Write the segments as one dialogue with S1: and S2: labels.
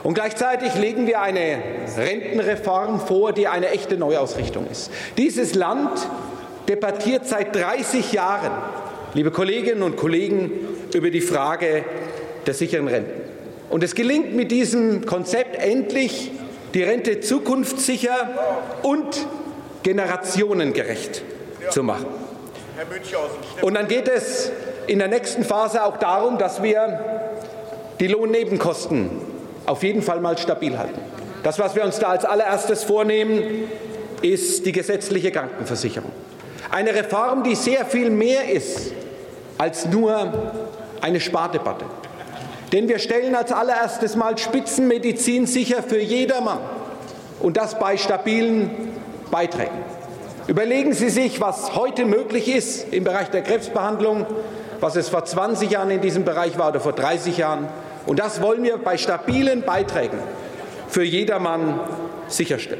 S1: Und gleichzeitig legen wir eine Rentenreform vor, die eine echte Neuausrichtung ist. Dieses Land debattiert seit 30 Jahren, liebe Kolleginnen und Kollegen, über die Frage der sicheren Renten. Und es gelingt mit diesem Konzept endlich, die Rente zukunftssicher und generationengerecht zu machen. Und dann geht es in der nächsten Phase auch darum, dass wir die Lohnnebenkosten auf jeden Fall mal stabil halten. Das, was wir uns da als allererstes vornehmen, ist die gesetzliche Krankenversicherung. Eine Reform, die sehr viel mehr ist als nur eine Spardebatte. Denn wir stellen als allererstes mal Spitzenmedizin sicher für jedermann und das bei stabilen Beiträgen. Überlegen Sie sich, was heute möglich ist im Bereich der Krebsbehandlung, was es vor 20 Jahren in diesem Bereich war oder vor 30 Jahren. Und das wollen wir bei stabilen Beiträgen für jedermann sicherstellen.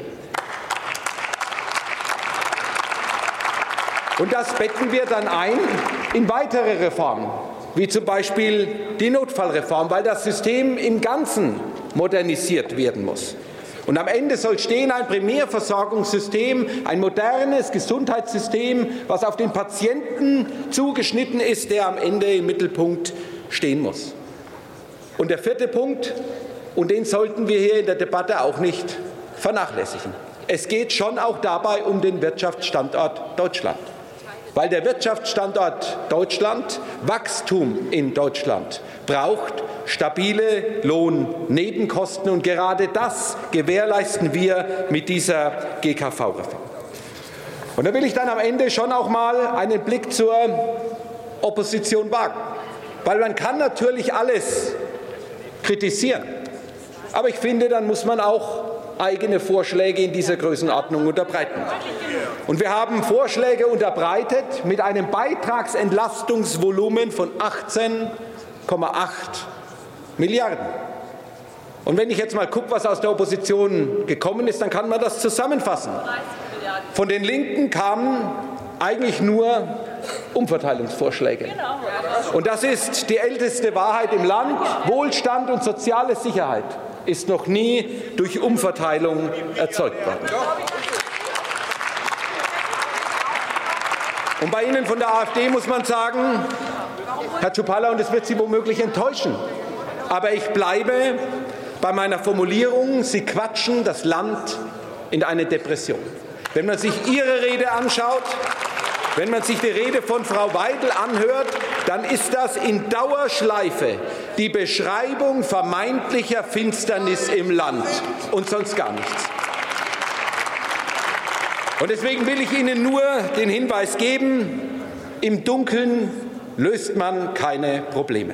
S1: Und das betten wir dann ein in weitere Reformen, wie zum Beispiel die Notfallreform, weil das System im Ganzen modernisiert werden muss. Und am Ende soll stehen ein Primärversorgungssystem, ein modernes Gesundheitssystem, was auf den Patienten zugeschnitten ist, der am Ende im Mittelpunkt stehen muss. Und der vierte Punkt, und den sollten wir hier in der Debatte auch nicht vernachlässigen. Es geht schon auch dabei um den Wirtschaftsstandort Deutschland. Weil der Wirtschaftsstandort Deutschland, Wachstum in Deutschland, braucht stabile Lohnnebenkosten. Und gerade das gewährleisten wir mit dieser GKV-Reform. Und da will ich dann am Ende schon auch mal einen Blick zur Opposition wagen. Weil man kann natürlich alles kritisieren. Aber ich finde, dann muss man auch eigene Vorschläge in dieser Größenordnung unterbreiten. Und wir haben Vorschläge unterbreitet mit einem Beitragsentlastungsvolumen von 18,8 Milliarden. Und wenn ich jetzt mal gucke, was aus der Opposition gekommen ist, dann kann man das zusammenfassen. Von den Linken kamen eigentlich nur Umverteilungsvorschläge. Und das ist die älteste Wahrheit im Land. Wohlstand und soziale Sicherheit ist noch nie durch Umverteilung erzeugt worden. Und bei Ihnen von der AfD muss man sagen, Herr Czuppala, und es wird Sie womöglich enttäuschen, aber ich bleibe bei meiner Formulierung, Sie quatschen das Land in eine Depression. Wenn man sich Ihre Rede anschaut, wenn man sich die Rede von Frau Weidel anhört, dann ist das in Dauerschleife die Beschreibung vermeintlicher Finsternis im Land und sonst gar nichts. Und deswegen will ich Ihnen nur den Hinweis geben, im Dunkeln löst man keine Probleme.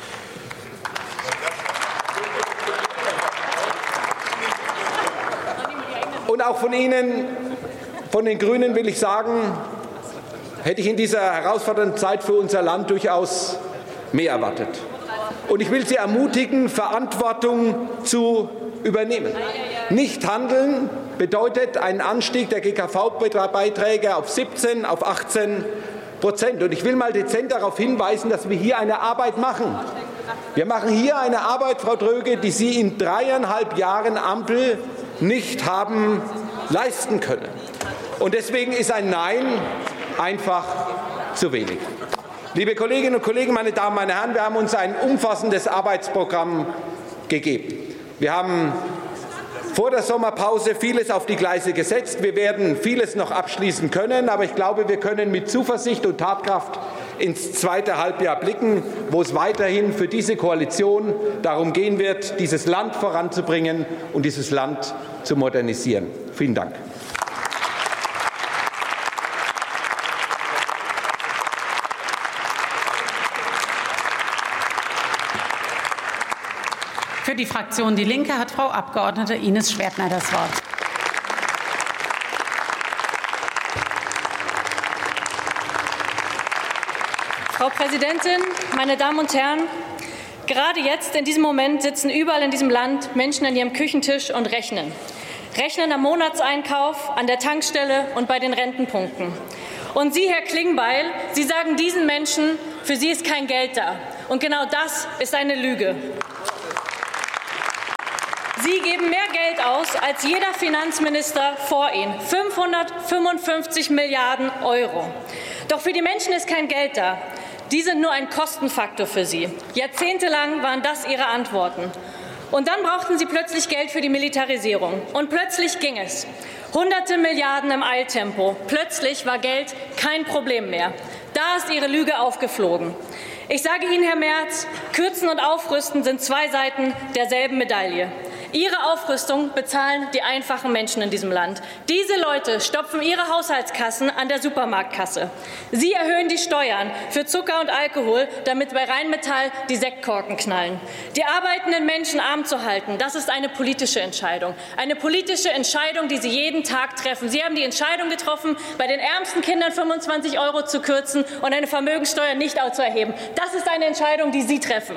S1: Und auch von Ihnen, von den Grünen, will ich sagen, hätte ich in dieser herausfordernden Zeit für unser Land durchaus mehr erwartet. Und ich will Sie ermutigen, Verantwortung zu übernehmen. Nicht handeln bedeutet einen Anstieg der GKV-Beiträge auf 17, auf 18%. Und ich will mal dezent darauf hinweisen, dass wir hier eine Arbeit machen. Wir machen hier eine Arbeit, Frau Dröge, die Sie in 3,5 Jahren Ampel nicht haben leisten können. Und deswegen ist ein Nein einfach zu wenig. Liebe Kolleginnen und Kollegen, meine Damen, meine Herren, wir haben uns ein umfassendes Arbeitsprogramm gegeben. Wir haben vor der Sommerpause vieles auf die Gleise gesetzt. Wir werden vieles noch abschließen können, aber ich glaube, wir können mit Zuversicht und Tatkraft ins zweite Halbjahr blicken, wo es weiterhin für diese Koalition darum gehen wird, dieses Land voranzubringen und dieses Land zu modernisieren. Vielen Dank.
S2: Für die Fraktion Die Linke hat Frau Abgeordnete Ines Schwertner das Wort.
S3: Frau Präsidentin, meine Damen und Herren! Gerade jetzt, in diesem Moment, sitzen überall in diesem Land Menschen an ihrem Küchentisch und rechnen. Rechnen am Monatseinkauf, an der Tankstelle und bei den Rentenpunkten. Und Sie, Herr Klingbeil, Sie sagen diesen Menschen, für sie ist kein Geld da. Und genau das ist eine Lüge. Sie geben mehr Geld aus als jeder Finanzminister vor Ihnen. 555 Milliarden Euro. Doch für die Menschen ist kein Geld da. Die sind nur ein Kostenfaktor für Sie. Jahrzehntelang waren das Ihre Antworten. Und dann brauchten Sie plötzlich Geld für die Militarisierung. Und plötzlich ging es. Hunderte Milliarden im Eiltempo. Plötzlich war Geld kein Problem mehr. Da ist Ihre Lüge aufgeflogen. Ich sage Ihnen, Herr Merz, Kürzen und Aufrüsten sind zwei Seiten derselben Medaille. Ihre Aufrüstung bezahlen die einfachen Menschen in diesem Land. Diese Leute stopfen ihre Haushaltskassen an der Supermarktkasse. Sie erhöhen die Steuern für Zucker und Alkohol, damit bei Rheinmetall die Sektkorken knallen. Die arbeitenden Menschen arm zu halten, das ist eine politische Entscheidung. Eine politische Entscheidung, die Sie jeden Tag treffen. Sie haben die Entscheidung getroffen, bei den ärmsten Kindern 25 € zu kürzen und eine Vermögenssteuer nicht zu erheben. Das ist eine Entscheidung, die Sie treffen.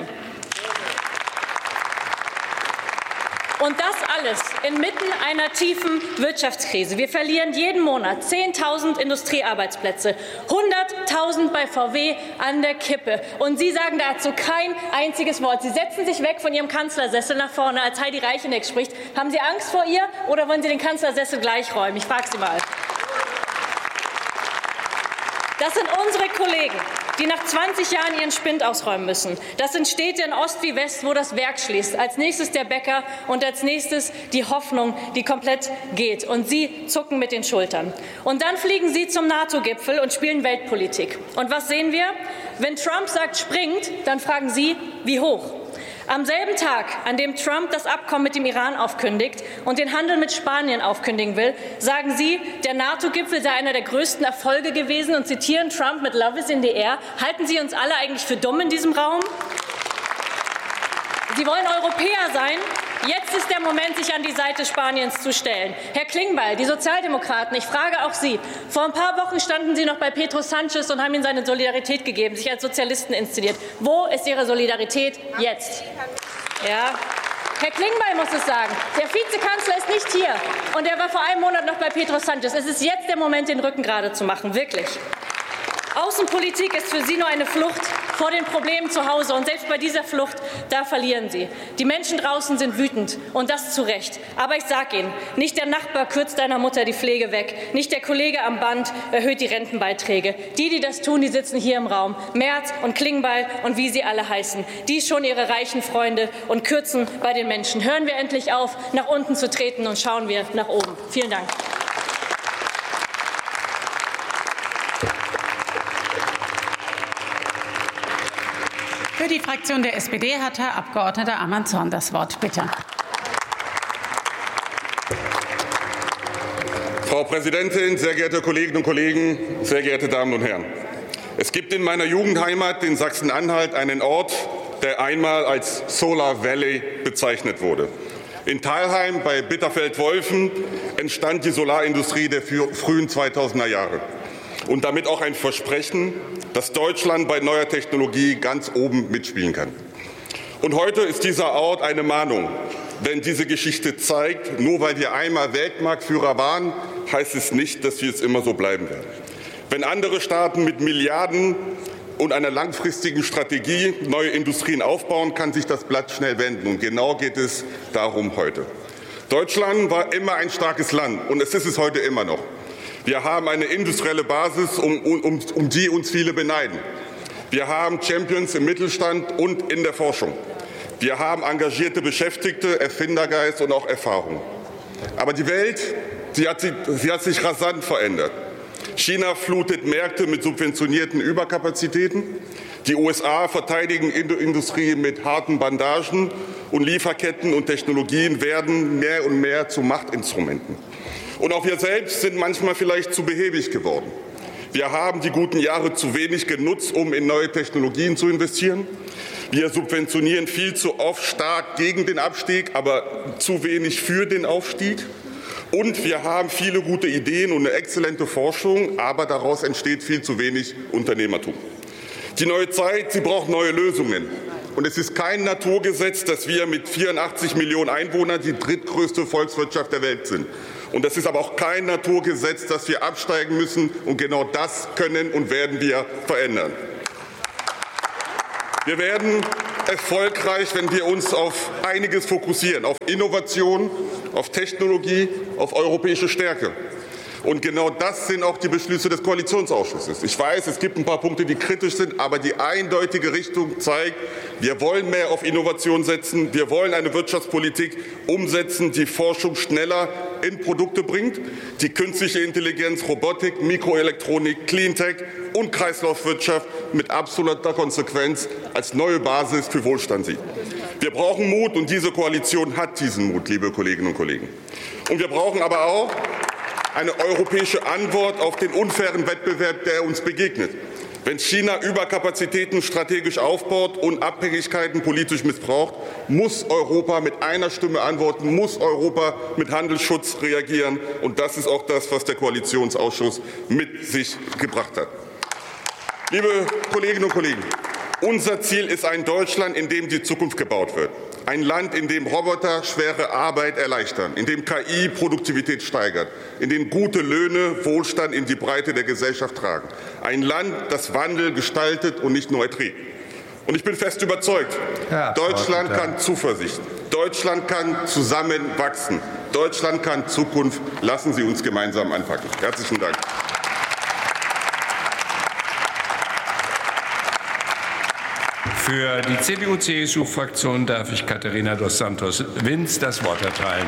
S3: Und das alles inmitten einer tiefen Wirtschaftskrise. Wir verlieren jeden Monat 10.000 Industriearbeitsplätze, 100.000 bei VW an der Kippe. Und Sie sagen dazu kein einziges Wort. Sie setzen sich weg von Ihrem Kanzlersessel nach vorne, als Heidi Reicheneck spricht. Haben Sie Angst vor ihr oder wollen Sie den Kanzlersessel gleich räumen? Ich frage Sie mal. Das sind unsere Kollegen, die nach 20 Jahren ihren Spind ausräumen müssen. Das sind Städte in Ost wie West, wo das Werk schließt. Als nächstes der Bäcker und als nächstes die Hoffnung, die komplett geht. Und Sie zucken mit den Schultern. Und dann fliegen Sie zum NATO-Gipfel und spielen Weltpolitik. Und was sehen wir? Wenn Trump sagt, springt, dann fragen Sie, wie hoch? Am selben Tag, an dem Trump das Abkommen mit dem Iran aufkündigt und den Handel mit Spanien aufkündigen will, sagen Sie, der NATO-Gipfel sei einer der größten Erfolge gewesen und zitieren Trump mit Love is in the air. Halten Sie uns alle eigentlich für dumm in diesem Raum? Sie wollen Europäer sein. Jetzt ist der Moment, sich an die Seite Spaniens zu stellen. Herr Klingbeil, die Sozialdemokraten, ich frage auch Sie. Vor ein paar Wochen standen Sie noch bei Pedro Sanchez und haben ihm seine Solidarität gegeben, sich als Sozialisten inszeniert. Wo ist Ihre Solidarität jetzt? Ja. Herr Klingbeil muss es sagen. Der Vizekanzler ist nicht hier. Und er war vor einem Monat noch bei Pedro Sanchez. Es ist jetzt der Moment, den Rücken gerade zu machen. Wirklich. Außenpolitik ist für Sie nur eine Flucht vor den Problemen zu Hause. Und selbst bei dieser Flucht, da verlieren Sie. Die Menschen draußen sind wütend. Und das zu Recht. Aber ich sage Ihnen, nicht der Nachbar kürzt deiner Mutter die Pflege weg. Nicht der Kollege am Band erhöht die Rentenbeiträge. Die das tun, die sitzen hier im Raum. Merz und Klingbeil und wie sie alle heißen. Die schon ihre reichen Freunde und kürzen bei den Menschen. Hören wir endlich auf, nach unten zu treten und schauen wir nach oben. Vielen Dank.
S2: Für die Fraktion der SPD hat Herr Abg. Amann-Zorn das Wort. Bitte.
S4: Frau Präsidentin, sehr geehrte Kolleginnen und Kollegen, sehr geehrte Damen und Herren! Es gibt in meiner Jugendheimat in Sachsen-Anhalt einen Ort, der einmal als Solar Valley bezeichnet wurde. In Thalheim bei Bitterfeld-Wolfen entstand die Solarindustrie der frühen 2000er Jahre. Und damit auch ein Versprechen, dass Deutschland bei neuer Technologie ganz oben mitspielen kann. Und heute ist dieser Ort eine Mahnung, denn diese Geschichte zeigt, nur weil wir einmal Weltmarktführer waren, heißt es nicht, dass wir es immer so bleiben werden. Wenn andere Staaten mit Milliarden und einer langfristigen Strategie neue Industrien aufbauen, kann sich das Blatt schnell wenden. Und genau geht es darum heute. Deutschland war immer ein starkes Land und es ist es heute immer noch. Wir haben eine industrielle Basis, um die uns viele beneiden. Wir haben Champions im Mittelstand und in der Forschung. Wir haben engagierte Beschäftigte, Erfindergeist und auch Erfahrung. Aber die Welt, sie hat sich rasant verändert. China flutet Märkte mit subventionierten Überkapazitäten. Die USA verteidigen Industrie mit harten Bandagen. Und Lieferketten und Technologien werden mehr und mehr zu Machtinstrumenten. Und auch wir selbst sind manchmal vielleicht zu behäbig geworden. Wir haben die guten Jahre zu wenig genutzt, um in neue Technologien zu investieren. Wir subventionieren viel zu oft stark gegen den Abstieg, aber zu wenig für den Aufstieg. Und wir haben viele gute Ideen und eine exzellente Forschung, aber daraus entsteht viel zu wenig Unternehmertum. Die neue Zeit, sie braucht neue Lösungen. Und es ist kein Naturgesetz, dass wir mit 84 Millionen Einwohnern die drittgrößte Volkswirtschaft der Welt sind. Und es ist aber auch kein Naturgesetz, dass wir absteigen müssen. Und genau das können und werden wir verändern. Wir werden erfolgreich, wenn wir uns auf einiges fokussieren, auf Innovation, auf Technologie, auf europäische Stärke. Und genau das sind auch die Beschlüsse des Koalitionsausschusses. Ich weiß, es gibt ein paar Punkte, die kritisch sind, aber die eindeutige Richtung zeigt, wir wollen mehr auf Innovation setzen, wir wollen eine Wirtschaftspolitik umsetzen, die Forschung schneller in Produkte bringt, die künstliche Intelligenz, Robotik, Mikroelektronik, Cleantech und Kreislaufwirtschaft mit absoluter Konsequenz als neue Basis für Wohlstand sieht. Wir brauchen Mut, und diese Koalition hat diesen Mut, liebe Kolleginnen und Kollegen. Und wir brauchen aber auch eine europäische Antwort auf den unfairen Wettbewerb, der uns begegnet. Wenn China Überkapazitäten strategisch aufbaut und Abhängigkeiten politisch missbraucht, muss Europa mit einer Stimme antworten, muss Europa mit Handelsschutz reagieren. Und das ist auch das, was der Koalitionsausschuss mit sich gebracht hat. Liebe Kolleginnen und Kollegen, unser Ziel ist ein Deutschland, in dem die Zukunft gebaut wird. Ein Land, in dem Roboter schwere Arbeit erleichtern, in dem KI Produktivität steigert, in dem gute Löhne Wohlstand in die Breite der Gesellschaft tragen. Ein Land, das Wandel gestaltet und nicht nur erträgt. Und ich bin fest überzeugt, Deutschland kann Zuversicht, Deutschland kann zusammenwachsen, Deutschland kann Zukunft. Lassen Sie uns gemeinsam anpacken. Herzlichen Dank.
S5: Für die CDU-CSU-Fraktion darf ich Katharina dos Santos Vinz das Wort erteilen.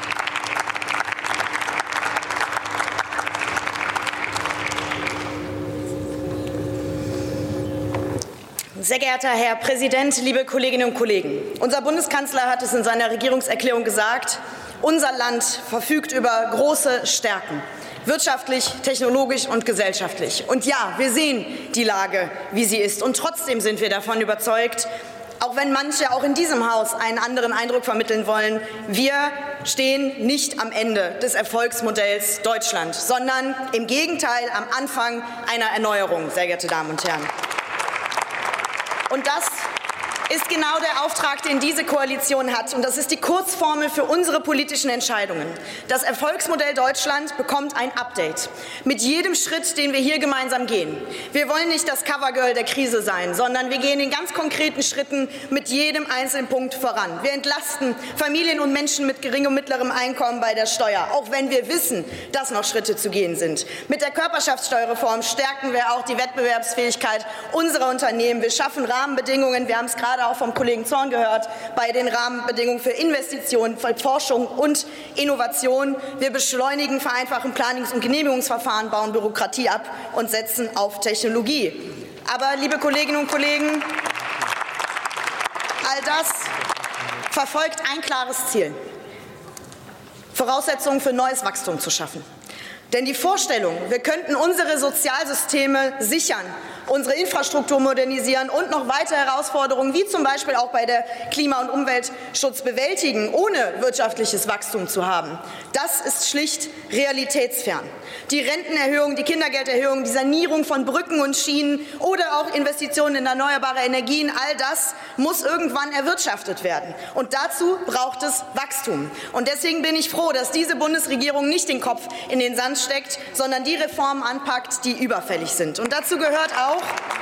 S6: Sehr geehrter Herr Präsident, liebe Kolleginnen und Kollegen! Unser Bundeskanzler hat es in seiner Regierungserklärung gesagt: Unser Land verfügt über große Stärken. Wirtschaftlich, technologisch und gesellschaftlich. Und ja, wir sehen die Lage, wie sie ist. Und trotzdem sind wir davon überzeugt, auch wenn manche auch in diesem Haus einen anderen Eindruck vermitteln wollen, wir stehen nicht am Ende des Erfolgsmodells Deutschland, sondern im Gegenteil am Anfang einer Erneuerung, sehr geehrte Damen und Herren. Und das ist genau der Auftrag, den diese Koalition hat. Und das ist die Kurzformel für unsere politischen Entscheidungen. Das Erfolgsmodell Deutschland bekommt ein Update. Mit jedem Schritt, den wir hier gemeinsam gehen. Wir wollen nicht das Covergirl der Krise sein, sondern wir gehen in ganz konkreten Schritten mit jedem einzelnen Punkt voran. Wir entlasten Familien und Menschen mit geringem und mittlerem Einkommen bei der Steuer, auch wenn wir wissen, dass noch Schritte zu gehen sind. Mit der Körperschaftssteuerreform stärken wir auch die Wettbewerbsfähigkeit unserer Unternehmen. Wir schaffen Rahmenbedingungen, wir haben es gerade auch vom Kollegen Zorn gehört, bei den Rahmenbedingungen für Investitionen, für Forschung und Innovation. Wir beschleunigen, vereinfachen Planungs- und Genehmigungsverfahren, bauen Bürokratie ab und setzen auf Technologie. Aber, liebe Kolleginnen und Kollegen, all das verfolgt ein klares Ziel: Voraussetzungen für neues Wachstum zu schaffen. Denn die Vorstellung, wir könnten unsere Sozialsysteme sichern, unsere Infrastruktur modernisieren und noch weitere Herausforderungen, wie zum Beispiel auch bei der Klima- und Umweltschutz, bewältigen, ohne wirtschaftliches Wachstum zu haben, das ist schlicht realitätsfern. Die Rentenerhöhung, die Kindergelderhöhung, die Sanierung von Brücken und Schienen oder auch Investitionen in erneuerbare Energien, all das muss irgendwann erwirtschaftet werden. Und dazu braucht es Wachstum. Und deswegen bin ich froh, dass diese Bundesregierung nicht den Kopf in den Sand steckt, sondern die Reformen anpackt, die überfällig sind. Und dazu gehört auch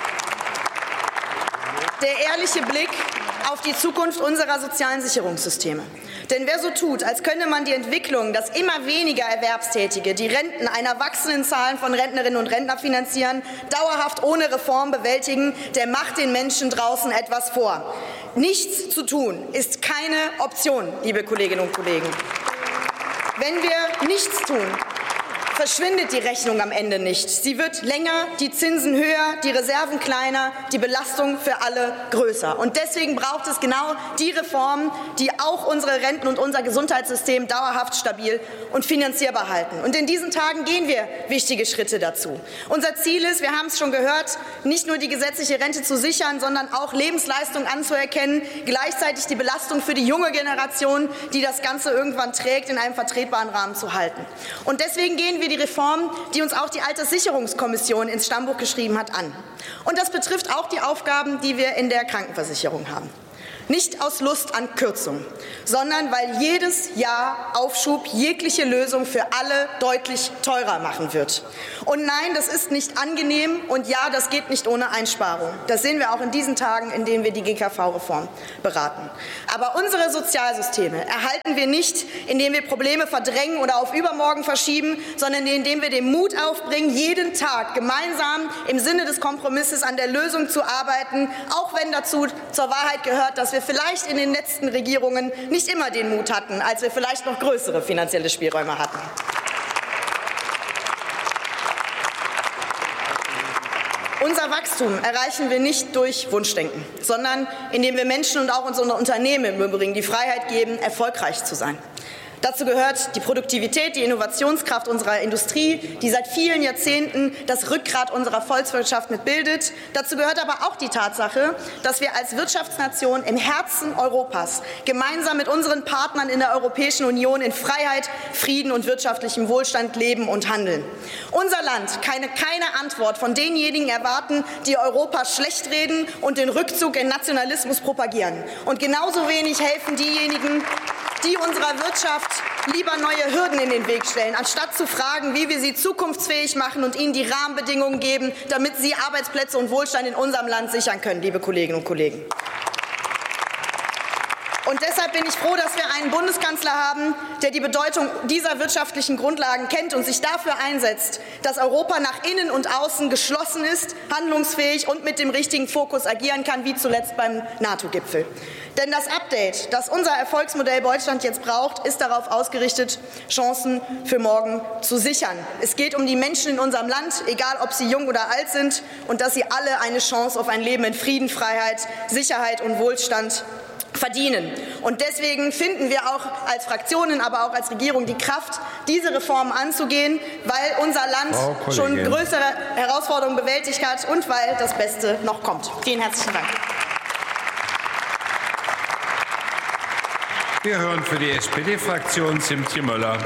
S6: der ehrliche Blick auf die Zukunft unserer sozialen Sicherungssysteme. Denn wer so tut, als könne man die Entwicklung, dass immer weniger Erwerbstätige die Renten einer wachsenden Zahl von Rentnerinnen und Rentnern finanzieren, dauerhaft ohne Reform bewältigen, der macht den Menschen draußen etwas vor. Nichts zu tun ist keine Option, liebe Kolleginnen und Kollegen. Wenn wir nichts tun, verschwindet die Rechnung am Ende nicht. Sie wird länger, die Zinsen höher, die Reserven kleiner, die Belastung für alle größer. Und deswegen braucht es genau die Reformen, die auch unsere Renten und unser Gesundheitssystem dauerhaft stabil und finanzierbar halten. Und in diesen Tagen gehen wir wichtige Schritte dazu. Unser Ziel ist, wir haben es schon gehört, nicht nur die gesetzliche Rente zu sichern, sondern auch Lebensleistung anzuerkennen, gleichzeitig die Belastung für die junge Generation, die das Ganze irgendwann trägt, in einem vertretbaren Rahmen zu halten. Und deswegen gehen wir die Reform, die uns auch die Alterssicherungskommission ins Stammbuch geschrieben hat, an. Und das betrifft auch die Aufgaben, die wir in der Krankenversicherung haben. Nicht aus Lust an Kürzung, sondern weil jedes Jahr Aufschub jegliche Lösung für alle deutlich teurer machen wird. Und nein, das ist nicht angenehm und ja, das geht nicht ohne Einsparung. Das sehen wir auch in diesen Tagen, in denen wir die GKV-Reform beraten. Aber unsere Sozialsysteme erhalten wir nicht, indem wir Probleme verdrängen oder auf übermorgen verschieben, sondern indem wir den Mut aufbringen, jeden Tag gemeinsam im Sinne des Kompromisses an der Lösung zu arbeiten, auch wenn dazu zur Wahrheit gehört, dass wir vielleicht in den letzten Regierungen nicht immer den Mut hatten, als wir vielleicht noch größere finanzielle Spielräume hatten. Unser Wachstum erreichen wir nicht durch Wunschdenken, sondern indem wir Menschen und auch unseren Unternehmen im Übrigen die Freiheit geben, erfolgreich zu sein. Dazu gehört die Produktivität, die Innovationskraft unserer Industrie, die seit vielen Jahrzehnten das Rückgrat unserer Volkswirtschaft mitbildet. Dazu gehört aber auch die Tatsache, dass wir als Wirtschaftsnation im Herzen Europas gemeinsam mit unseren Partnern in der Europäischen Union in Freiheit, Frieden und wirtschaftlichem Wohlstand leben und handeln. Unser Land kann keine Antwort von denjenigen erwarten, die Europa schlecht reden und den Rückzug in Nationalismus propagieren. Und genauso wenig helfen diejenigen, die unserer Wirtschaft lieber neue Hürden in den Weg stellen, anstatt zu fragen, wie wir sie zukunftsfähig machen und ihnen die Rahmenbedingungen geben, damit sie Arbeitsplätze und Wohlstand in unserem Land sichern können, liebe Kolleginnen und Kollegen. Und deshalb bin ich froh, dass wir einen Bundeskanzler haben, der die Bedeutung dieser wirtschaftlichen Grundlagen kennt und sich dafür einsetzt, dass Europa nach innen und außen geschlossen ist, handlungsfähig und mit dem richtigen Fokus agieren kann, wie zuletzt beim NATO-Gipfel. Denn das Update, das unser Erfolgsmodell Deutschland jetzt braucht, ist darauf ausgerichtet, Chancen für morgen zu sichern. Es geht um die Menschen in unserem Land, egal ob sie jung oder alt sind, und dass sie alle eine Chance auf ein Leben in Frieden, Freiheit, Sicherheit und Wohlstand verdienen. Und deswegen finden wir auch als Fraktionen, aber auch als Regierung die Kraft, diese Reformen anzugehen, weil unser Land schon größere Herausforderungen bewältigt hat und weil das Beste noch kommt. Vielen herzlichen Dank.
S5: Wir hören für die SPD-Fraktion Simtje Möller.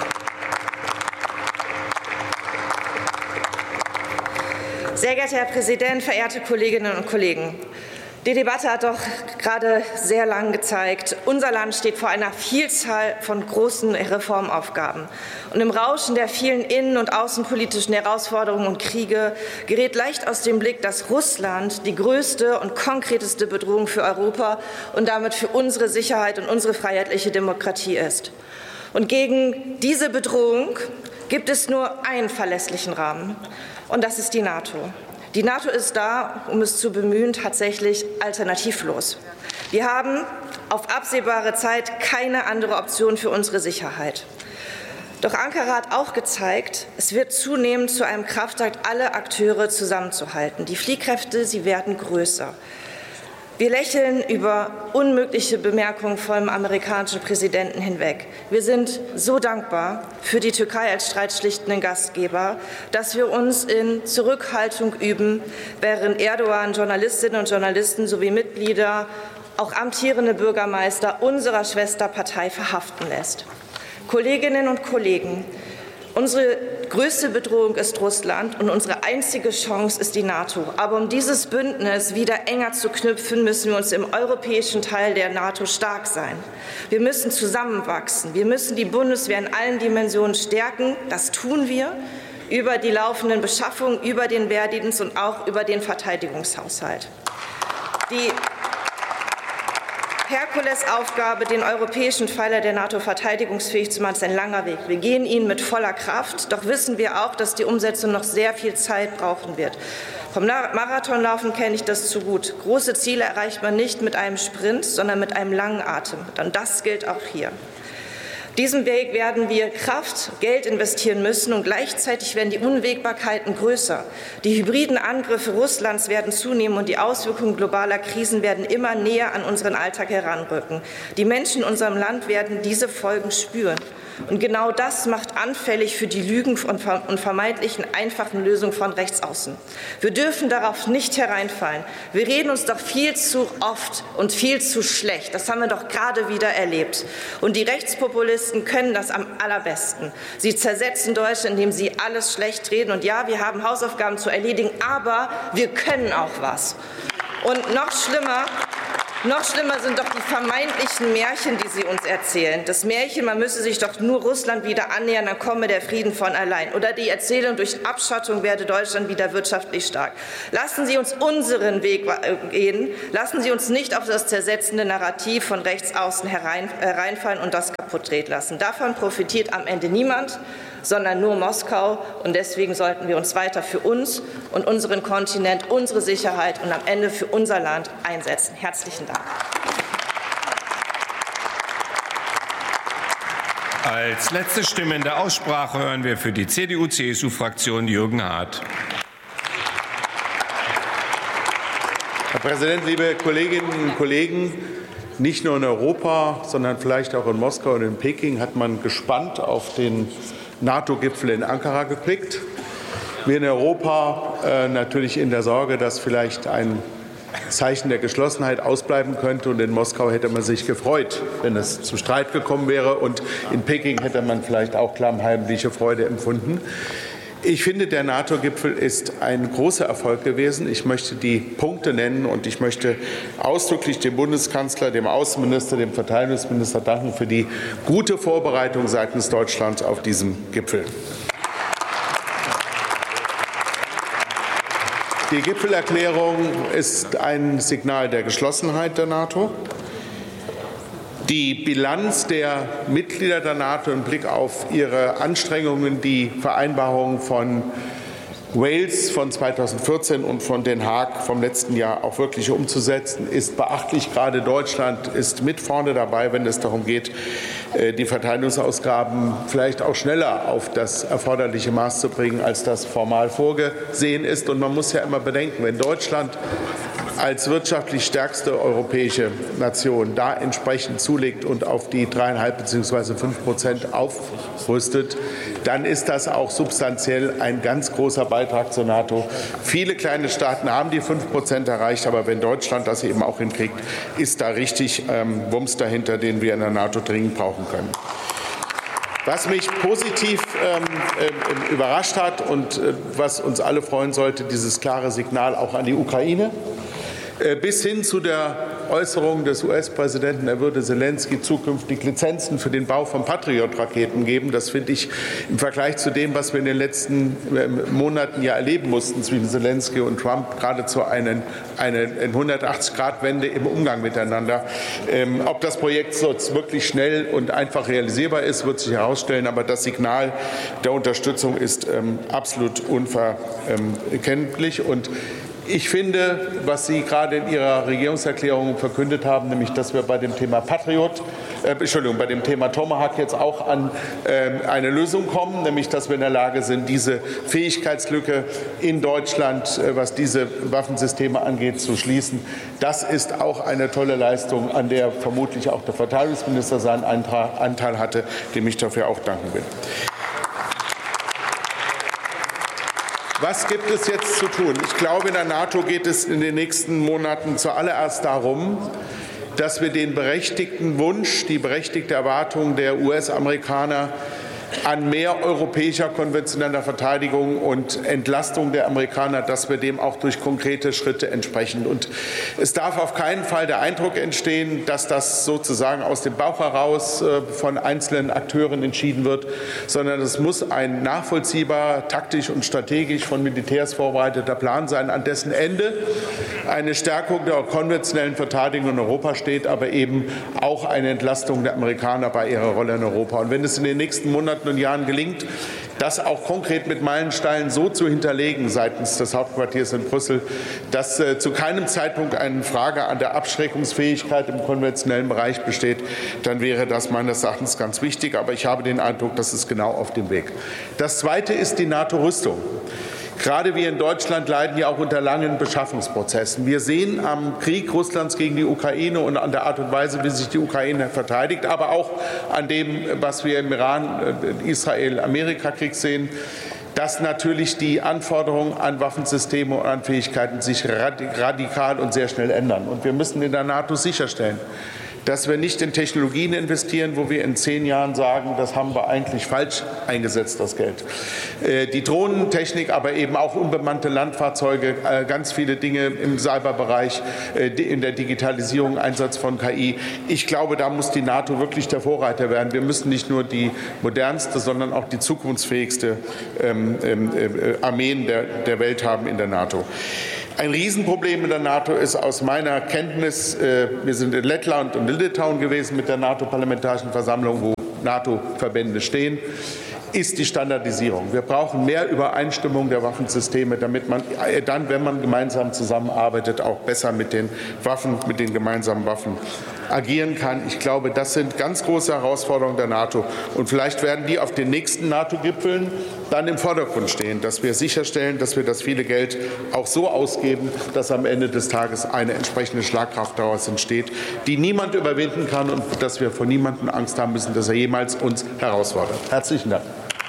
S7: Sehr geehrter Herr Präsident, verehrte Kolleginnen und Kollegen! Die Debatte hat doch gerade sehr lang gezeigt, unser Land steht vor einer Vielzahl von großen Reformaufgaben. Und im Rauschen der vielen innen- und außenpolitischen Herausforderungen und Kriege gerät leicht aus dem Blick, dass Russland die größte und konkreteste Bedrohung für Europa und damit für unsere Sicherheit und unsere freiheitliche Demokratie ist. Und gegen diese Bedrohung gibt es nur einen verlässlichen Rahmen, und das ist die NATO. Die NATO ist da, um es zu bemühen, tatsächlich alternativlos. Wir haben auf absehbare Zeit keine andere Option für unsere Sicherheit. Doch Ankara hat auch gezeigt, es wird zunehmend zu einem Kraftakt, alle Akteure zusammenzuhalten. Die Fliehkräfte, sie werden größer. Wir lächeln über unmögliche Bemerkungen vom amerikanischen Präsidenten hinweg. Wir sind so dankbar für die Türkei als streitschlichtenden Gastgeber, dass wir uns in Zurückhaltung üben, während Erdogan Journalistinnen und Journalisten sowie Mitglieder, auch amtierende Bürgermeister unserer Schwesterpartei verhaften lässt. Kolleginnen und Kollegen, unsere größte Bedrohung ist Russland und unsere einzige Chance ist die NATO. Aber um dieses Bündnis wieder enger zu knüpfen, müssen wir uns im europäischen Teil der NATO stark sein. Wir müssen zusammenwachsen. Wir müssen die Bundeswehr in allen Dimensionen stärken. Das tun wir über die laufenden Beschaffungen, über den Wehrdienst und auch über den Verteidigungshaushalt. Die Herkulesaufgabe, den europäischen Pfeiler der NATO verteidigungsfähig zu machen, ist ein langer Weg. Wir gehen ihn mit voller Kraft, doch wissen wir auch, dass die Umsetzung noch sehr viel Zeit brauchen wird. Vom Marathonlaufen kenne ich das zu gut. Große Ziele erreicht man nicht mit einem Sprint, sondern mit einem langen Atem. Und das gilt auch hier. Diesen Weg werden wir Kraft, Geld investieren müssen, und gleichzeitig werden die Unwägbarkeiten größer. Die hybriden Angriffe Russlands werden zunehmen und die Auswirkungen globaler Krisen werden immer näher an unseren Alltag heranrücken. Die Menschen in unserem Land werden diese Folgen spüren. Und genau das macht anfällig für die Lügen und vermeintlichen einfachen Lösungen von rechts außen. Wir dürfen darauf nicht hereinfallen. Wir reden uns doch viel zu oft und viel zu schlecht. Das haben wir doch gerade wieder erlebt. Und die Rechtspopulisten können das am allerbesten. Sie zersetzen Deutschland, indem sie alles schlecht reden. Und ja, wir haben Hausaufgaben zu erledigen, aber wir können auch was. Und noch schlimmer, Noch schlimmer sind doch die vermeintlichen Märchen, die Sie uns erzählen. Das Märchen, man müsse sich doch nur Russland wieder annähern, dann komme der Frieden von allein. Oder die Erzählung, durch Abschottung werde Deutschland wieder wirtschaftlich stark. Lassen Sie uns unseren Weg gehen. Lassen Sie uns nicht auf das zersetzende Narrativ von rechts außen hereinfallen und das kaputt treten lassen. Davon profitiert am Ende niemand, sondern nur Moskau. Und deswegen sollten wir uns weiter für uns und unseren Kontinent, unsere Sicherheit und am Ende für unser Land einsetzen. Herzlichen Dank.
S5: Als letzte Stimme in der Aussprache hören wir für die CDU-CSU-Fraktion Jürgen Hart.
S8: Herr Präsident, liebe Kolleginnen und Kollegen! Nicht nur in Europa, sondern vielleicht auch in Moskau und in Peking hat man gespannt auf den NATO-Gipfel in Ankara geblickt. Wir in Europa natürlich in der Sorge, dass vielleicht ein Zeichen der Geschlossenheit ausbleiben könnte. Und in Moskau hätte man sich gefreut, wenn es zu Streit gekommen wäre. Und in Peking hätte man vielleicht auch klammheimliche Freude empfunden. Ich finde, der NATO-Gipfel ist ein großer Erfolg gewesen. Ich möchte die Punkte nennen und ich möchte ausdrücklich dem Bundeskanzler, dem Außenminister, dem Verteidigungsminister danken für die gute Vorbereitung seitens Deutschlands auf diesem Gipfel. Die Gipfelerklärung ist ein Signal der Geschlossenheit der NATO. Die Bilanz der Mitglieder der NATO im Blick auf ihre Anstrengungen, die Vereinbarung von Wales von 2014 und von Den Haag vom letzten Jahr auch wirklich umzusetzen, ist beachtlich. Gerade Deutschland ist mit vorne dabei, wenn es darum geht, die Verteidigungsausgaben vielleicht auch schneller auf das erforderliche Maß zu bringen, als das formal vorgesehen ist. Und man muss ja immer bedenken, wenn Deutschland als wirtschaftlich stärkste europäische Nation da entsprechend zulegt und auf die 3,5 bzw. 5% aufrüstet, dann ist das auch substanziell ein ganz großer Beitrag zur NATO. Viele kleine Staaten haben die 5% erreicht, aber wenn Deutschland das eben auch hinkriegt, ist da richtig Wumms dahinter, den wir in der NATO dringend brauchen können. Was mich positiv überrascht hat und was uns alle freuen sollte, dieses klare Signal auch an die Ukraine, bis hin zu der Äußerung des US-Präsidenten, er würde Zelensky zukünftig Lizenzen für den Bau von Patriot-Raketen geben. Das finde ich im Vergleich zu dem, was wir in den letzten Monaten ja erleben mussten zwischen Zelensky und Trump, geradezu eine 180-Grad-Wende im Umgang miteinander. Ob das Projekt so wirklich schnell und einfach realisierbar ist, wird sich herausstellen. Aber das Signal der Unterstützung ist absolut unverkennlich. Und ich finde, was Sie gerade in Ihrer Regierungserklärung verkündet haben, nämlich, dass wir bei dem Thema bei dem Thema Tomahawk jetzt auch an eine Lösung kommen, nämlich, dass wir in der Lage sind, diese Fähigkeitslücke in Deutschland, was diese Waffensysteme angeht, zu schließen. Das ist auch eine tolle Leistung, an der vermutlich auch der Verteidigungsminister seinen Anteil hatte, dem ich dafür auch danken will. Was gibt es jetzt zu tun? Ich glaube, in der NATO geht es in den nächsten Monaten zuallererst darum, dass wir den berechtigten Wunsch, die berechtigte Erwartung der US-Amerikaner an mehr europäischer konventioneller Verteidigung und Entlastung der Amerikaner, dass wir dem auch durch konkrete Schritte entsprechen. Und es darf auf keinen Fall der Eindruck entstehen, dass das sozusagen aus dem Bauch heraus von einzelnen Akteuren entschieden wird, sondern es muss ein nachvollziehbar, taktisch und strategisch von Militärs vorbereiteter Plan sein, an dessen Ende eine Stärkung der konventionellen Verteidigung in Europa steht, aber eben auch eine Entlastung der Amerikaner bei ihrer Rolle in Europa. Und wenn es in den nächsten Monaten und Jahren gelingt, das auch konkret mit Meilensteinen so zu hinterlegen seitens des Hauptquartiers in Brüssel, dass zu keinem Zeitpunkt eine Frage an der Abschreckungsfähigkeit im konventionellen Bereich besteht, dann wäre das meines Erachtens ganz wichtig. Aber ich habe den Eindruck, das ist genau auf dem Weg. Das Zweite ist die NATO-Rüstung. Gerade wir in Deutschland leiden ja auch unter langen Beschaffungsprozessen. Wir sehen am Krieg Russlands gegen die Ukraine und an der Art und Weise, wie sich die Ukraine verteidigt, aber auch an dem, was wir im Iran, Israel-Amerika-Krieg sehen, dass natürlich die Anforderungen an Waffensysteme und an Fähigkeiten sich radikal und sehr schnell ändern. Und wir müssen in der NATO sicherstellen, dass wir nicht in Technologien investieren, wo wir in 10 Jahren sagen, das haben wir eigentlich falsch eingesetzt, das Geld. Die Drohnentechnik, aber eben auch unbemannte Landfahrzeuge, ganz viele Dinge im Cyberbereich, in der Digitalisierung, Einsatz von KI. Ich glaube, da muss die NATO wirklich der Vorreiter werden. Wir müssen nicht nur die modernste, sondern auch die zukunftsfähigste Armeen der Welt haben in der NATO. Ein Riesenproblem in der NATO ist aus meiner Kenntnis, wir sind in Lettland und in Litauen gewesen mit der NATO-Parlamentarischen Versammlung, wo NATO-Verbände stehen, ist die Standardisierung. Wir brauchen mehr Übereinstimmung der Waffensysteme, damit man dann, wenn man gemeinsam zusammenarbeitet, auch besser mit den gemeinsamen Waffen agieren kann. Ich glaube, das sind ganz große Herausforderungen der NATO. Und vielleicht werden die auf den nächsten NATO-Gipfeln dann im Vordergrund stehen, dass wir sicherstellen, dass wir das viele Geld auch so ausgeben, dass am Ende des Tages eine entsprechende Schlagkraft daraus entsteht, die niemand überwinden kann und dass wir vor niemandem Angst haben müssen, dass er jemals uns herausfordert. Herzlichen Dank.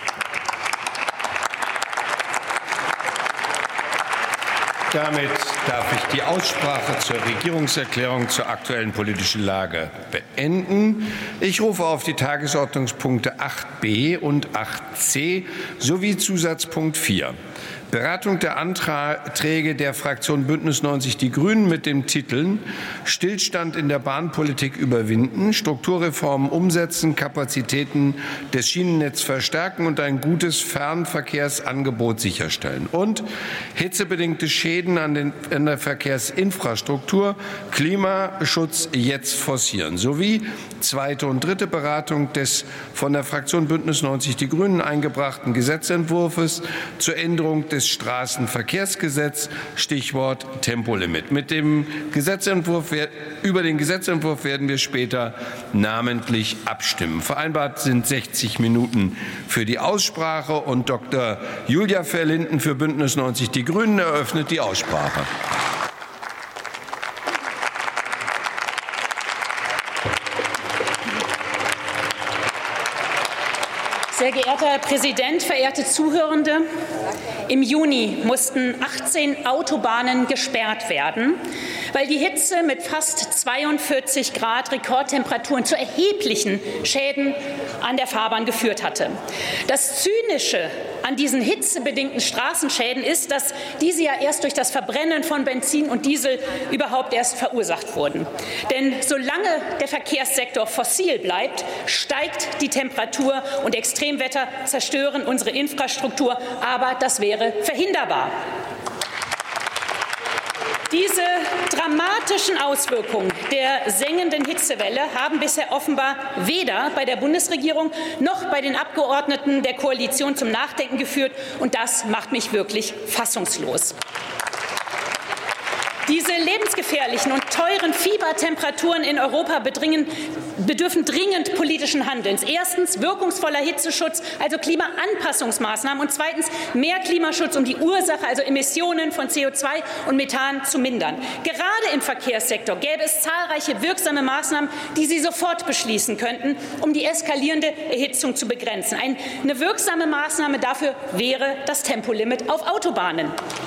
S5: Damit darf ich die Aussprache zur Regierungserklärung zur aktuellen politischen Lage beenden. Ich rufe auf die Tagesordnungspunkte 8b und 8c sowie Zusatzpunkt 4. Beratung der Anträge der Fraktion Bündnis 90 Die Grünen mit den Titeln Stillstand in der Bahnpolitik überwinden, Strukturreformen umsetzen, Kapazitäten des Schienennetzes verstärken und ein gutes Fernverkehrsangebot sicherstellen und hitzebedingte Schäden an der Verkehrsinfrastruktur, Klimaschutz jetzt forcieren, sowie zweite und dritte Beratung des von der Fraktion Bündnis 90 Die Grünen eingebrachten Gesetzentwurfs zur Änderung des Straßenverkehrsgesetz, Stichwort Tempolimit. Über den Gesetzentwurf werden wir später namentlich abstimmen. Vereinbart sind 60 Minuten für die Aussprache und Dr. Julia Verlinden für Bündnis 90 Die Grünen eröffnet die Aussprache.
S2: Sehr geehrter Herr Präsident, verehrte Zuhörende! Im Juni mussten 18 Autobahnen gesperrt werden, weil die Hitze mit fast 42 Grad Rekordtemperaturen zu erheblichen Schäden an der Fahrbahn geführt hatte. Das Zynische an diesen hitzebedingten Straßenschäden ist, dass diese ja erst durch das Verbrennen von Benzin und Diesel überhaupt erst verursacht wurden. Denn solange der Verkehrssektor fossil bleibt, steigt die Temperatur und Extremwetter zerstören unsere Infrastruktur. Aber das wäre verhinderbar. Diese dramatischen Auswirkungen der sengenden Hitzewelle haben bisher offenbar weder bei der Bundesregierung noch bei den Abgeordneten der Koalition zum Nachdenken geführt. Und das macht mich wirklich fassungslos. Diese lebensgefährlichen und teuren Fiebertemperaturen in Europa bedürfen dringend politischen Handelns. Erstens wirkungsvoller Hitzeschutz, also Klimaanpassungsmaßnahmen, und zweitens mehr Klimaschutz, um die Ursache, also Emissionen von CO2 und Methan, zu mindern. Gerade im Verkehrssektor gäbe es zahlreiche wirksame Maßnahmen, die Sie sofort beschließen könnten, um die eskalierende Erhitzung zu begrenzen. Eine wirksame Maßnahme dafür wäre das Tempolimit auf Autobahnen.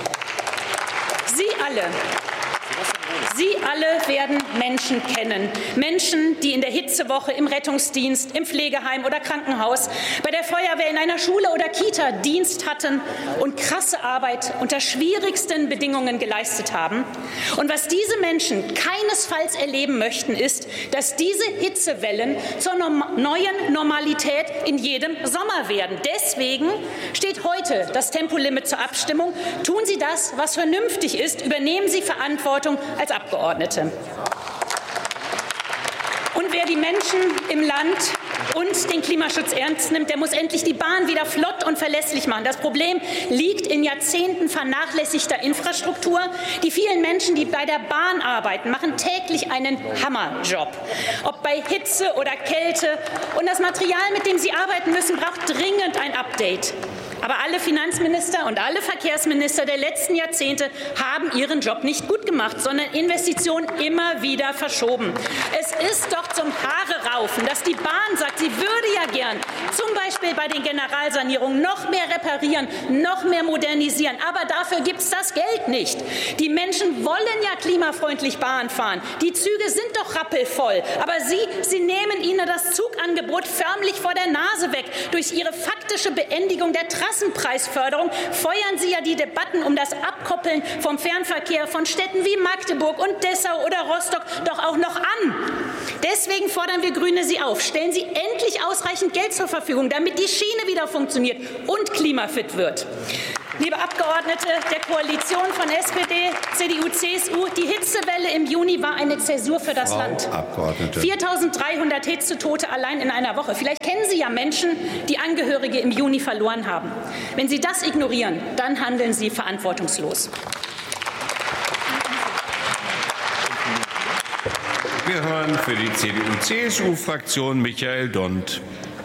S2: Sie alle werden Menschen kennen. Menschen, die in der Hitzewoche im Rettungsdienst, im Pflegeheim oder Krankenhaus, bei der Feuerwehr, in einer Schule oder Kita Dienst hatten und krasse Arbeit unter schwierigsten Bedingungen geleistet haben. Und was diese Menschen keinesfalls erleben möchten, ist, dass diese Hitzewellen zur neuen Normalität in jedem Sommer werden. Deswegen steht heute das Tempolimit zur Abstimmung. Tun Sie das, was vernünftig ist. Übernehmen Sie Verantwortung als Abgeordnete. Und wer die Menschen im Land und den Klimaschutz ernst nimmt, der muss endlich die Bahn wieder flott und verlässlich machen. Das Problem liegt in Jahrzehnten vernachlässigter Infrastruktur. Die vielen Menschen, die bei der Bahn arbeiten, machen täglich einen Hammerjob. Ob bei Hitze oder Kälte. Und das Material, mit dem sie arbeiten müssen, braucht dringend ein Update. Aber alle Finanzminister und alle Verkehrsminister der letzten Jahrzehnte haben ihren Job nicht gut gemacht, sondern Investitionen immer wieder verschoben. Es ist doch zum Haare laufen, dass die Bahn sagt, sie würde ja gern zum Beispiel bei den Generalsanierungen noch mehr reparieren, noch mehr modernisieren. Aber dafür gibt es das Geld nicht. Die Menschen wollen ja klimafreundlich Bahn fahren. Die Züge sind doch rappelvoll. Aber Sie nehmen ihnen das Zugangebot förmlich vor der Nase weg. Durch Ihre faktische Beendigung der Trassenpreisförderung feuern Sie ja die Debatten um das Abkoppeln vom Fernverkehr von Städten wie Magdeburg und Dessau oder Rostock doch auch noch an. Deswegen fordern wir Grüne Sie auf. Stellen Sie endlich ausreichend Geld zur Verfügung, damit die Schiene wieder funktioniert und klimafit wird. Liebe Abgeordnete der Koalition von SPD, CDU, CSU, die Hitzewelle im Juni war eine Zäsur für das Land. 4.300 Hitzetote allein in einer Woche. Vielleicht kennen Sie ja Menschen, die Angehörige im Juni verloren haben. Wenn Sie das ignorieren, dann handeln Sie verantwortungslos.
S5: Wir hören für die CDU-CSU-Fraktion Michael Dont.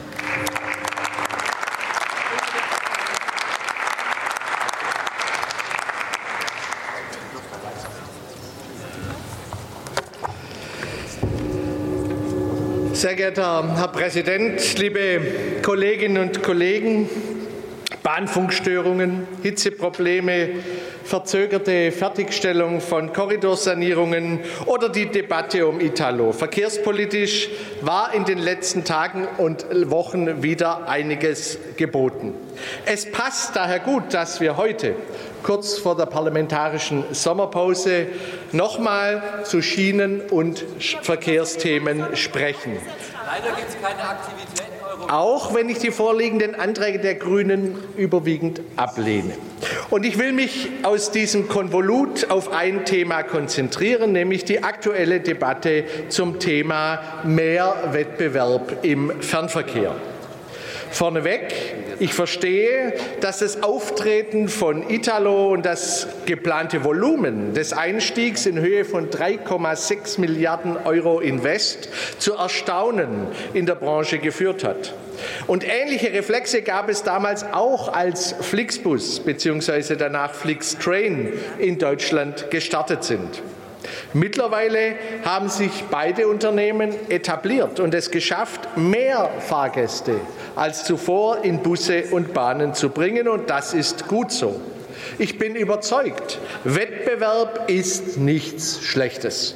S9: Sehr geehrter Herr Präsident, liebe Kolleginnen und Kollegen! Bahnfunkstörungen, Hitzeprobleme, verzögerte Fertigstellung von Korridorsanierungen oder die Debatte um Italo. Verkehrspolitisch war in den letzten Tagen und Wochen wieder einiges geboten. Es passt daher gut, dass wir heute, kurz vor der parlamentarischen Sommerpause, nochmal zu Schienen- und Verkehrsthemen sprechen. Leider gibt es keine Aktivitäten. Auch wenn ich die vorliegenden Anträge der Grünen überwiegend ablehne. Und ich will mich aus diesem Konvolut auf ein Thema konzentrieren, nämlich die aktuelle Debatte zum Thema mehr Wettbewerb im Fernverkehr. Vorneweg, ich verstehe, dass das Auftreten von Italo und das geplante Volumen des Einstiegs in Höhe von 3,6 Milliarden Euro Invest zu Erstaunen in der Branche geführt hat. Und ähnliche Reflexe gab es damals auch, als Flixbus bzw. danach Flixtrain in Deutschland gestartet sind. Mittlerweile haben sich beide Unternehmen etabliert und es geschafft, mehr Fahrgäste als zuvor in Busse und Bahnen zu bringen, und das ist gut so. Ich bin überzeugt, Wettbewerb ist nichts Schlechtes.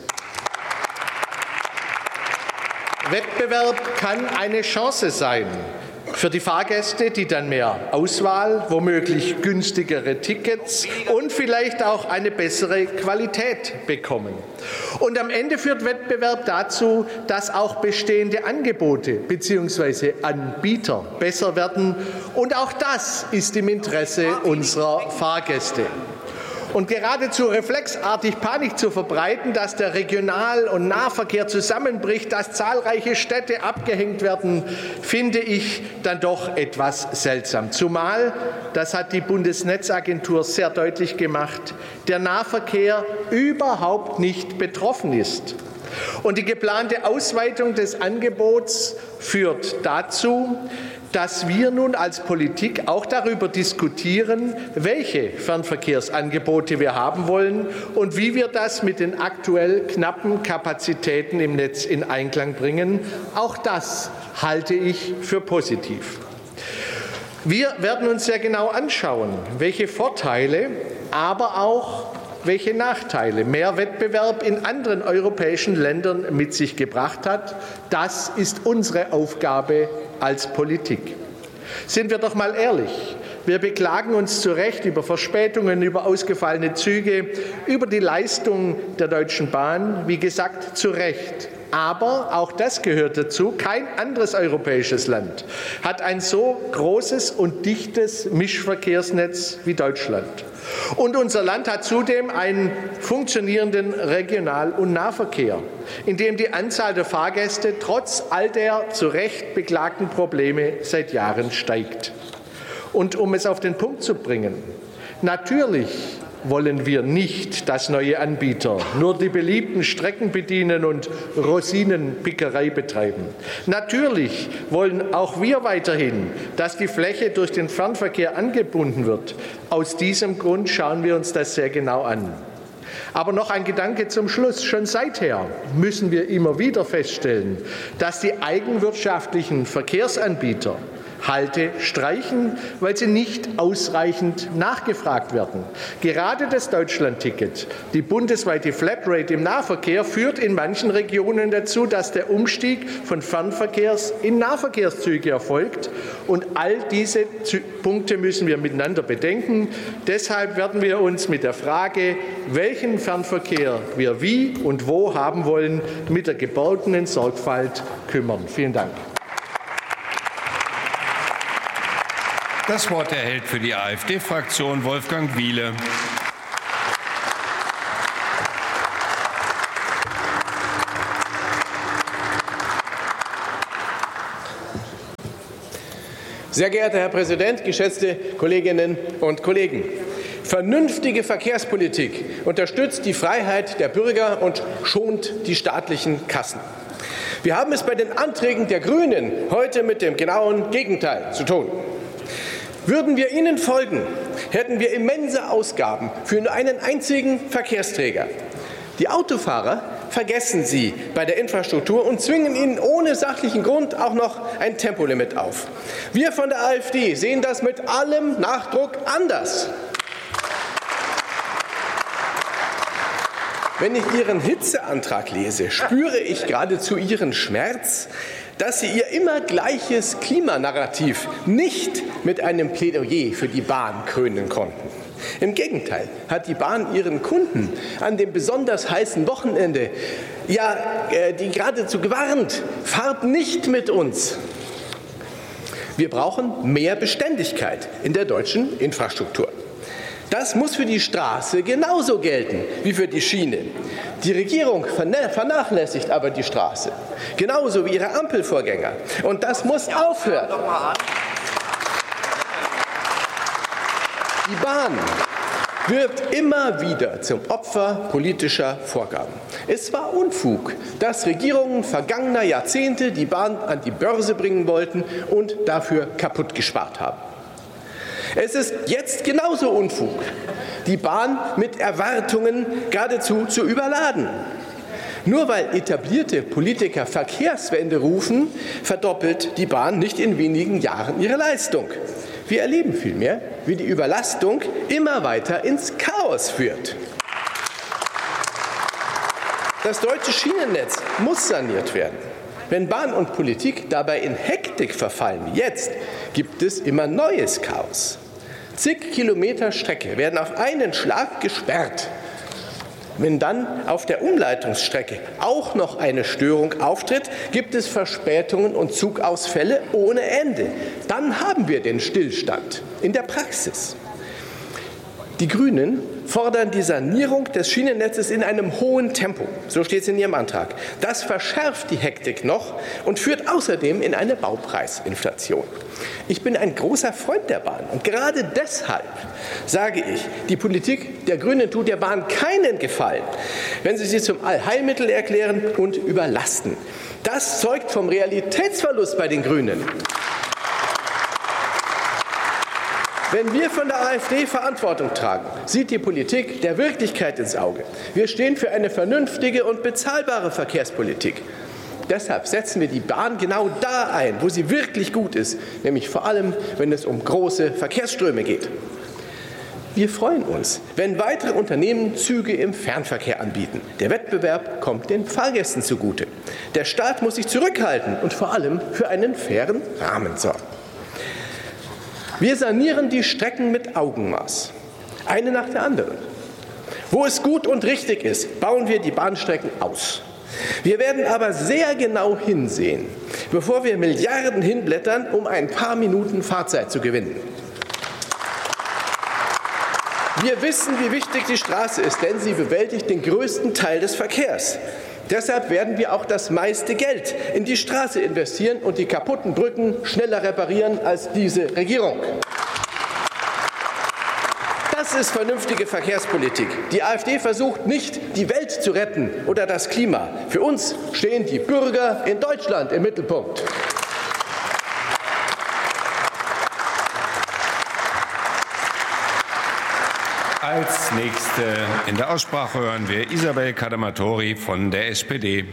S9: Wettbewerb kann eine Chance sein für die Fahrgäste, die dann mehr Auswahl, womöglich günstigere Tickets und vielleicht auch eine bessere Qualität bekommen. Und am Ende führt Wettbewerb dazu, dass auch bestehende Angebote bzw. Anbieter besser werden. Und auch das ist im Interesse unserer Fahrgäste. Und geradezu reflexartig Panik zu verbreiten, dass der Regional- und Nahverkehr zusammenbricht, dass zahlreiche Städte abgehängt werden, finde ich dann doch etwas seltsam. Zumal, das hat die Bundesnetzagentur sehr deutlich gemacht, der Nahverkehr überhaupt nicht betroffen ist. Und die geplante Ausweitung des Angebots führt dazu, dass wir nun als Politik auch darüber diskutieren, welche Fernverkehrsangebote wir haben wollen und wie wir das mit den aktuell knappen Kapazitäten im Netz in Einklang bringen. Auch das halte ich für positiv. Wir werden uns sehr genau anschauen, welche Vorteile, aber auch welche Nachteile mehr Wettbewerb in anderen europäischen Ländern mit sich gebracht hat. Das ist unsere Aufgabe als Politik. Sind wir doch mal ehrlich. Wir beklagen uns zu Recht über Verspätungen, über ausgefallene Züge, über die Leistung der Deutschen Bahn, wie gesagt, zu Recht. Aber auch das gehört dazu. Kein anderes europäisches Land hat ein so großes und dichtes Mischverkehrsnetz wie Deutschland. Und unser Land hat zudem einen funktionierenden Regional- und Nahverkehr, in dem die Anzahl der Fahrgäste trotz all der zu Recht beklagten Probleme seit Jahren steigt. Und um es auf den Punkt zu bringen, natürlich wollen wir nicht, dass neue Anbieter nur die beliebten Strecken bedienen und Rosinenpickerei betreiben. Natürlich wollen auch wir weiterhin, dass die Fläche durch den Fernverkehr angebunden wird. Aus diesem Grund schauen wir uns das sehr genau an. Aber noch ein Gedanke zum Schluss. Schon seither müssen wir immer wieder feststellen, dass die eigenwirtschaftlichen Verkehrsanbieter Halte streichen, weil sie nicht ausreichend nachgefragt werden. Gerade das Deutschlandticket, die bundesweite Flatrate im Nahverkehr, führt in manchen Regionen dazu, dass der Umstieg von Fernverkehrs- in Nahverkehrszüge erfolgt. Und all diese Punkte müssen wir miteinander bedenken. Deshalb werden wir uns mit der Frage, welchen Fernverkehr wir wie und wo haben wollen, mit der gebotenen Sorgfalt kümmern. Vielen Dank.
S5: Das Wort erhält für die AfD-Fraktion Wolfgang Wiele.
S10: Sehr geehrter Herr Präsident, geschätzte Kolleginnen und Kollegen! Vernünftige Verkehrspolitik unterstützt die Freiheit der Bürger und schont die staatlichen Kassen. Wir haben es bei den Anträgen der Grünen heute mit dem genauen Gegenteil zu tun. Würden wir ihnen folgen, hätten wir immense Ausgaben für nur einen einzigen Verkehrsträger. Die Autofahrer vergessen sie bei der Infrastruktur und zwingen ihnen ohne sachlichen Grund auch noch ein Tempolimit auf. Wir von der AfD sehen das mit allem Nachdruck anders. Wenn ich Ihren Hitzeantrag lese, spüre ich geradezu Ihren Schmerz, dass Sie Ihr immer gleiches Klimanarrativ nicht mit einem Plädoyer für die Bahn krönen konnten. Im Gegenteil hat die Bahn ihren Kunden an dem besonders heißen Wochenende die geradezu gewarnt, fahrt nicht mit uns. Wir brauchen mehr Beständigkeit in der deutschen Infrastruktur. Das muss für die Straße genauso gelten wie für die Schiene. Die Regierung vernachlässigt aber die Straße, genauso wie ihre Ampelvorgänger. Und das muss aufhören. Die Bahn wird immer wieder zum Opfer politischer Vorgaben. Es war Unfug, dass Regierungen vergangener Jahrzehnte die Bahn an die Börse bringen wollten und dafür kaputt gespart haben. Es ist jetzt genauso Unfug, die Bahn mit Erwartungen geradezu zu überladen. Nur weil etablierte Politiker Verkehrswende rufen, verdoppelt die Bahn nicht in wenigen Jahren ihre Leistung. Wir erleben vielmehr, wie die Überlastung immer weiter ins Chaos führt. Das deutsche Schienennetz muss saniert werden. Wenn Bahn und Politik dabei in Hektik verfallen wie jetzt, gibt es immer neues Chaos. Zig Kilometer Strecke werden auf einen Schlag gesperrt. Wenn dann auf der Umleitungsstrecke auch noch eine Störung auftritt, gibt es Verspätungen und Zugausfälle ohne Ende. Dann haben wir den Stillstand in der Praxis. Die Grünen fordern die Sanierung des Schienennetzes in einem hohen Tempo. So steht es in ihrem Antrag. Das verschärft die Hektik noch und führt außerdem in eine Baupreisinflation. Ich bin ein großer Freund der Bahn und gerade deshalb sage ich, die Politik der Grünen tut der Bahn keinen Gefallen, wenn sie zum Allheilmittel erklären und überlasten. Das zeugt vom Realitätsverlust bei den Grünen. Wenn wir von der AfD Verantwortung tragen, sieht die Politik der Wirklichkeit ins Auge. Wir stehen für eine vernünftige und bezahlbare Verkehrspolitik. Deshalb setzen wir die Bahn genau da ein, wo sie wirklich gut ist, nämlich vor allem, wenn es um große Verkehrsströme geht. Wir freuen uns, wenn weitere Unternehmen Züge im Fernverkehr anbieten. Der Wettbewerb kommt den Fahrgästen zugute. Der Staat muss sich zurückhalten und vor allem für einen fairen Rahmen sorgen. Wir sanieren die Strecken mit Augenmaß, eine nach der anderen. Wo es gut und richtig ist, bauen wir die Bahnstrecken aus. Wir werden aber sehr genau hinsehen, bevor wir Milliarden hinblättern, um ein paar Minuten Fahrzeit zu gewinnen. Wir wissen, wie wichtig die Straße ist, denn sie bewältigt den größten Teil des Verkehrs. Deshalb werden wir auch das meiste Geld in die Straße investieren und die kaputten Brücken schneller reparieren als diese Regierung. Das ist vernünftige Verkehrspolitik. Die AfD versucht nicht, die Welt zu retten oder das Klima. Für uns stehen die Bürger in Deutschland im Mittelpunkt.
S5: Als nächste in der Aussprache hören wir Isabel Cadamatori von der SPD.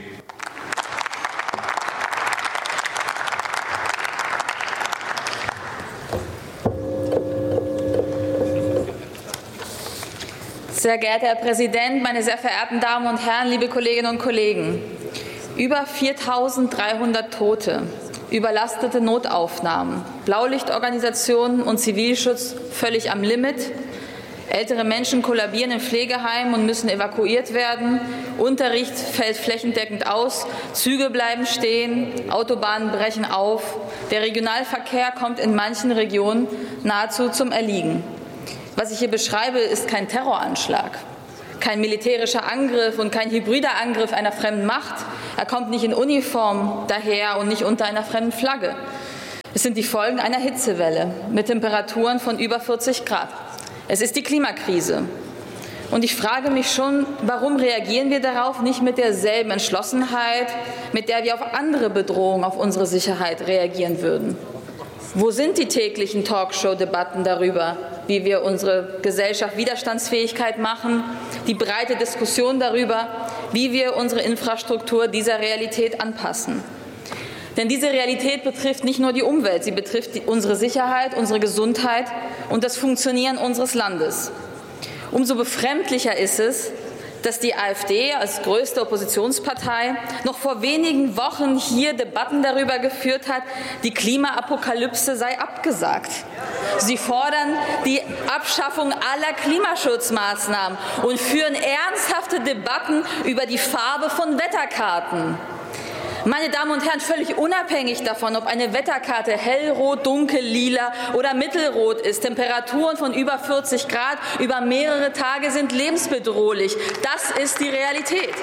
S11: Sehr geehrter Herr Präsident, meine sehr verehrten Damen und Herren, liebe Kolleginnen und Kollegen! Über 4.300 Tote, überlastete Notaufnahmen, Blaulichtorganisationen und Zivilschutz völlig am Limit. Ältere Menschen kollabieren in Pflegeheimen und müssen evakuiert werden. Unterricht fällt flächendeckend aus. Züge bleiben stehen. Autobahnen brechen auf. Der Regionalverkehr kommt in manchen Regionen nahezu zum Erliegen. Was ich hier beschreibe, ist kein Terroranschlag, kein militärischer Angriff und kein hybrider Angriff einer fremden Macht. Er kommt nicht in Uniform daher und nicht unter einer fremden Flagge. Es sind die Folgen einer Hitzewelle mit Temperaturen von über 40 Grad. Es ist die Klimakrise. Und ich frage mich schon, warum reagieren wir darauf nicht mit derselben Entschlossenheit, mit der wir auf andere Bedrohungen auf unsere Sicherheit reagieren würden? Wo sind die täglichen Talkshow-Debatten darüber, wie wir unsere Gesellschaft Widerstandsfähigkeit machen, die breite Diskussion darüber, wie wir unsere Infrastruktur dieser Realität anpassen? Denn diese Realität betrifft nicht nur die Umwelt, sie betrifft unsere Sicherheit, unsere Gesundheit und das Funktionieren unseres Landes. Umso befremdlicher ist es, dass die AfD als größte Oppositionspartei noch vor wenigen Wochen hier Debatten darüber geführt hat, die Klimaapokalypse sei abgesagt. Sie fordern die Abschaffung aller Klimaschutzmaßnahmen und führen ernsthafte Debatten über die Farbe von Wetterkarten. Meine Damen und Herren, völlig unabhängig davon, ob eine Wetterkarte hellrot, dunkel, lila oder mittelrot ist, Temperaturen von über 40 Grad über mehrere Tage sind lebensbedrohlich. Das ist die Realität.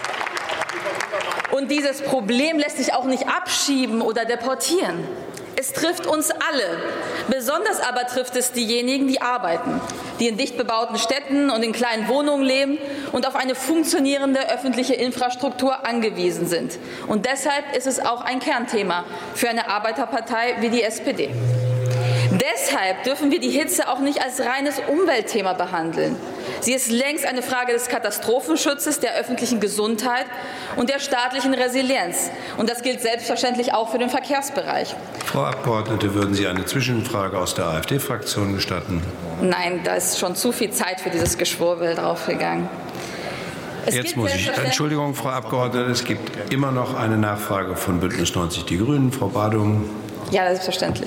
S11: Und dieses Problem lässt sich auch nicht abschieben oder deportieren. Es trifft uns alle. Besonders aber trifft es diejenigen, die arbeiten, die in dicht bebauten Städten und in kleinen Wohnungen leben und auf eine funktionierende öffentliche Infrastruktur angewiesen sind. Und deshalb ist es auch ein Kernthema für eine Arbeiterpartei wie die SPD. Deshalb dürfen wir die Hitze auch nicht als reines Umweltthema behandeln. Sie ist längst eine Frage des Katastrophenschutzes, der öffentlichen Gesundheit und der staatlichen Resilienz. Und das gilt selbstverständlich auch für den Verkehrsbereich.
S5: Frau Abgeordnete, würden Sie eine Zwischenfrage aus der AfD-Fraktion gestatten?
S11: Nein, da ist schon zu viel Zeit für dieses Geschwurbel draufgegangen.
S5: Jetzt muss ich, Entschuldigung, Frau Abgeordnete, es gibt immer noch eine Nachfrage von Bündnis 90 Die Grünen. Frau Badung.
S11: Ja, selbstverständlich.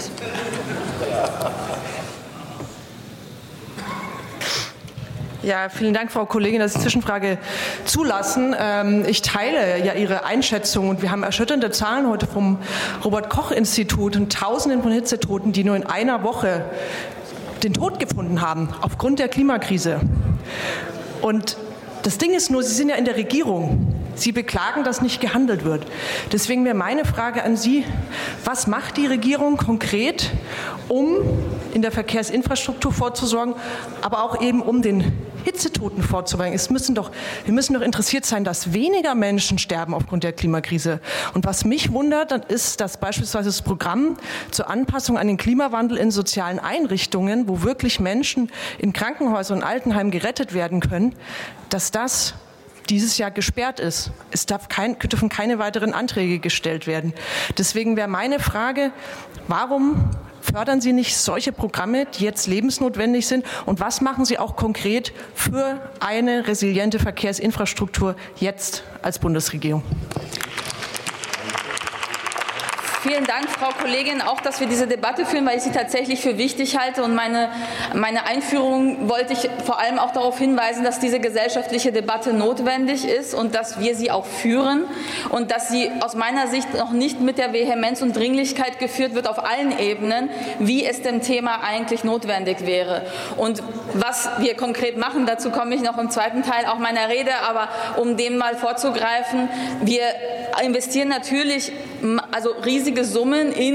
S12: Ja, vielen Dank, Frau Kollegin, dass Sie die Zwischenfrage zulassen. Ich teile ja Ihre Einschätzung und wir haben erschütternde Zahlen heute vom Robert-Koch-Institut und Tausenden von Hitzetoten, die nur in einer Woche den Tod gefunden haben aufgrund der Klimakrise. Und das Ding ist nur, Sie sind ja in der Regierung. Sie beklagen, dass nicht gehandelt wird. Deswegen wäre meine Frage an Sie, was macht die Regierung konkret, um in der Verkehrsinfrastruktur vorzusorgen, aber auch eben um den Hitzetoten vorzubeugen? Wir müssen doch interessiert sein, dass weniger Menschen sterben aufgrund der Klimakrise. Und was mich wundert, ist, dass beispielsweise das Programm zur Anpassung an den Klimawandel in sozialen Einrichtungen, wo wirklich Menschen in Krankenhäusern und Altenheimen gerettet werden können, dass das dieses Jahr gesperrt ist. Es dürfen keine weiteren Anträge gestellt werden. Deswegen wäre meine Frage, warum fördern Sie nicht solche Programme, die jetzt lebensnotwendig sind? Und was machen Sie auch konkret für eine resiliente Verkehrsinfrastruktur jetzt als Bundesregierung?
S11: Vielen Dank, Frau Kollegin, auch, dass wir diese Debatte führen, weil ich sie tatsächlich für wichtig halte. Und meine Einführung wollte ich vor allem auch darauf hinweisen, dass diese gesellschaftliche Debatte notwendig ist und dass wir sie auch führen und dass sie aus meiner Sicht noch nicht mit der Vehemenz und Dringlichkeit geführt wird auf allen Ebenen, wie es dem Thema eigentlich notwendig wäre. Und was wir konkret machen, dazu komme ich noch im zweiten Teil auch meiner Rede, aber um dem mal vorzugreifen, wir investieren natürlich riesige Summen in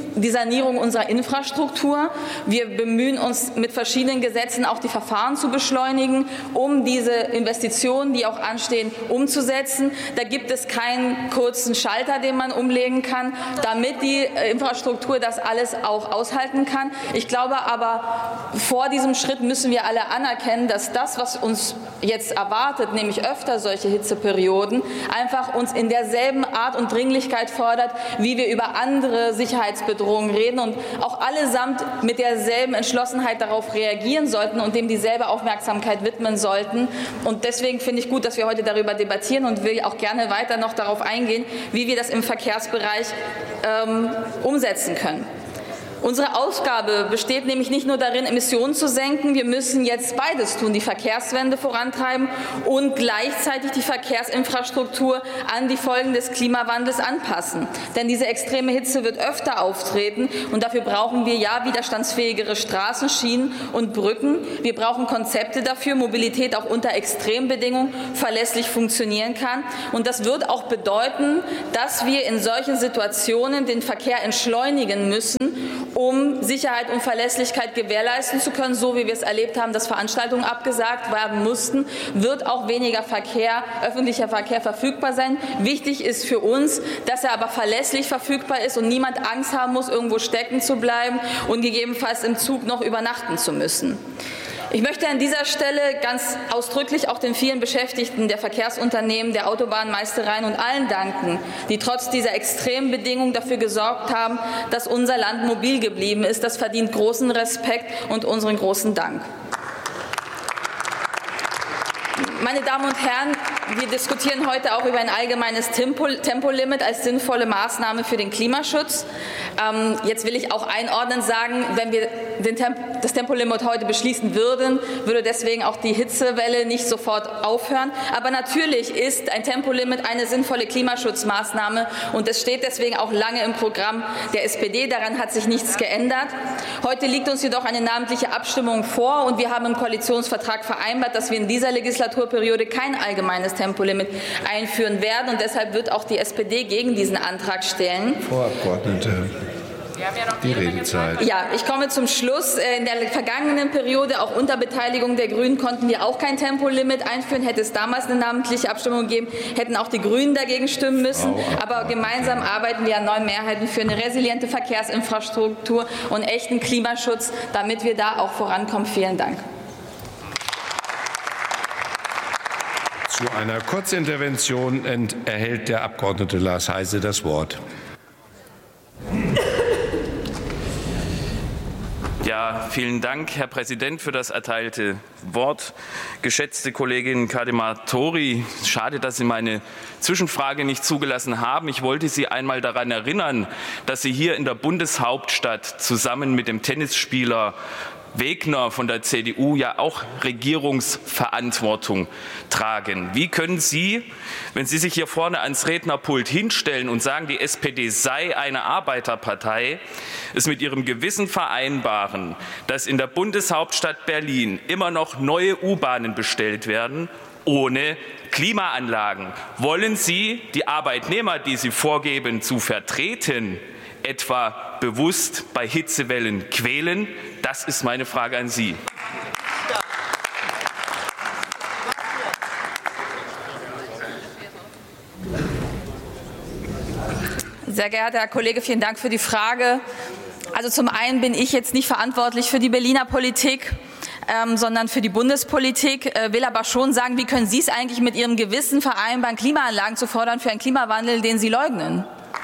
S11: die Sanierung unserer Infrastruktur. Wir bemühen uns mit verschiedenen Gesetzen auch die Verfahren zu beschleunigen, um diese Investitionen, die auch anstehen, umzusetzen. Da gibt es keinen kurzen Schalter, den man umlegen kann, damit die Infrastruktur das alles auch aushalten kann. Ich glaube aber, vor diesem Schritt müssen wir alle anerkennen, dass das, was uns jetzt erwartet, nämlich öfter solche Hitzeperioden, einfach uns in derselben Art und Dringlichkeit fordert, wie wir über andere Sicherheitsbedrohungen reden und auch allesamt mit derselben Entschlossenheit darauf reagieren sollten und dem dieselbe Aufmerksamkeit widmen sollten. Und deswegen finde ich gut, dass wir heute darüber debattieren und will auch gerne weiter noch darauf eingehen, wie wir das im Verkehrsbereich umsetzen können. Unsere Aufgabe besteht nämlich nicht nur darin, Emissionen zu senken. Wir müssen jetzt beides tun, die Verkehrswende vorantreiben und gleichzeitig die Verkehrsinfrastruktur an die Folgen des Klimawandels anpassen. Denn diese extreme Hitze wird öfter auftreten und dafür brauchen wir ja widerstandsfähigere Straßen, Schienen und Brücken. Wir brauchen Konzepte dafür, Mobilität auch unter Extrembedingungen verlässlich funktionieren kann. Und das wird auch bedeuten, dass wir in solchen Situationen den Verkehr entschleunigen müssen, um Sicherheit und Verlässlichkeit gewährleisten zu können, so wie wir es erlebt haben, dass Veranstaltungen abgesagt werden mussten, wird auch weniger öffentlicher Verkehr verfügbar sein. Wichtig ist für uns, dass er aber verlässlich verfügbar ist und niemand Angst haben muss, irgendwo stecken zu bleiben und gegebenenfalls im Zug noch übernachten zu müssen. Ich möchte an dieser Stelle ganz ausdrücklich auch den vielen Beschäftigten der Verkehrsunternehmen, der Autobahnmeistereien und allen danken, die trotz dieser extremen Bedingungen dafür gesorgt haben, dass unser Land mobil geblieben ist. Das verdient großen Respekt und unseren großen Dank. Meine Damen und Herren, wir diskutieren heute auch über ein allgemeines Tempolimit als sinnvolle Maßnahme für den Klimaschutz. Jetzt will ich auch einordnend sagen, wenn wir das Tempolimit heute beschließen würden, würde deswegen auch die Hitzewelle nicht sofort aufhören. Aber natürlich ist ein Tempolimit eine sinnvolle Klimaschutzmaßnahme und es steht deswegen auch lange im Programm der SPD. Daran hat sich nichts geändert. Heute liegt uns jedoch eine namentliche Abstimmung vor und wir haben im Koalitionsvertrag vereinbart, dass wir in dieser Legislaturperiode kein allgemeines Tempolimit einführen werden und deshalb wird auch die SPD gegen diesen Antrag stellen.
S5: Frau Abgeordnete, die Redezeit.
S11: Ja, ich komme zum Schluss. In der vergangenen Periode, auch unter Beteiligung der Grünen, konnten wir auch kein Tempolimit einführen. Hätte es damals eine namentliche Abstimmung gegeben, hätten auch die Grünen dagegen stimmen müssen. Aber gemeinsam arbeiten wir an neuen Mehrheiten für eine resiliente Verkehrsinfrastruktur und echten Klimaschutz, damit wir da auch vorankommen. Vielen Dank.
S5: Zu einer Kurzintervention erhält der Abgeordnete Lars Heise das Wort.
S13: Ja, vielen Dank, Herr Präsident, für das erteilte Wort. Geschätzte Kollegin Kadima-Tori, schade, dass Sie meine Zwischenfrage nicht zugelassen haben. Ich wollte Sie einmal daran erinnern, dass Sie hier in der Bundeshauptstadt zusammen mit dem Tennisspieler Wegner von der CDU ja auch Regierungsverantwortung tragen. Wie können Sie, wenn Sie sich hier vorne ans Rednerpult hinstellen und sagen, die SPD sei eine Arbeiterpartei, es mit Ihrem Gewissen vereinbaren, dass in der Bundeshauptstadt Berlin immer noch neue U-Bahnen bestellt werden, ohne Klimaanlagen? Wollen Sie die Arbeitnehmer, die Sie vorgeben zu vertreten, etwa bewusst bei Hitzewellen quälen? Das ist meine Frage an Sie.
S11: Sehr geehrter Herr Kollege, vielen Dank für die Frage. Also zum einen bin ich jetzt nicht verantwortlich für die Berliner Politik, sondern für die Bundespolitik, will aber schon sagen, wie können Sie es eigentlich mit Ihrem Gewissen vereinbaren, Klimaanlagen zu fordern für einen Klimawandel, den Sie leugnen?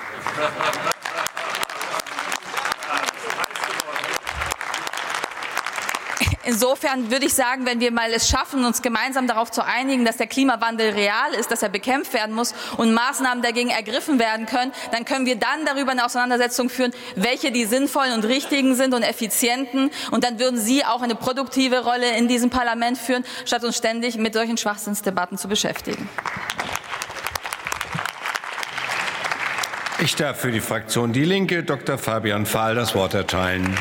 S11: Insofern würde ich sagen, wenn wir mal es schaffen, uns gemeinsam darauf zu einigen, dass der Klimawandel real ist, dass er bekämpft werden muss und Maßnahmen dagegen ergriffen werden können, dann können wir dann darüber eine Auseinandersetzung führen, welche die sinnvollen und richtigen sind und effizienten. Und dann würden Sie auch eine produktive Rolle in diesem Parlament führen, statt uns ständig mit solchen Schwachsinnsdebatten zu beschäftigen.
S5: Ich darf für die Fraktion Die Linke Dr. Fabian Fahl das Wort erteilen.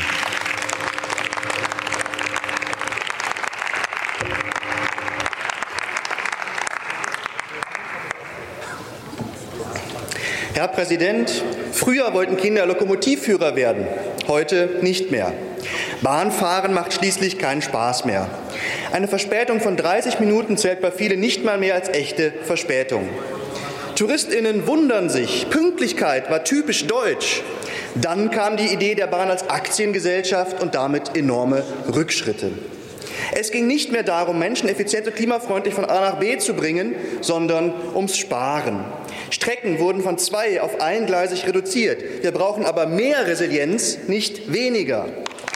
S9: Herr
S14: Präsident, früher wollten Kinder Lokomotivführer werden, heute nicht mehr. Bahnfahren macht schließlich keinen Spaß mehr. Eine Verspätung von 30 Minuten zählt bei vielen nicht mal mehr als echte Verspätung. TouristInnen wundern sich, Pünktlichkeit war typisch deutsch. Dann kam die Idee der Bahn als Aktiengesellschaft und damit enorme Rückschritte. Es ging nicht mehr darum, Menschen effizient und klimafreundlich von A nach B zu bringen, sondern ums Sparen. Strecken wurden von 2 auf eingleisig reduziert. Wir brauchen aber mehr Resilienz, nicht weniger.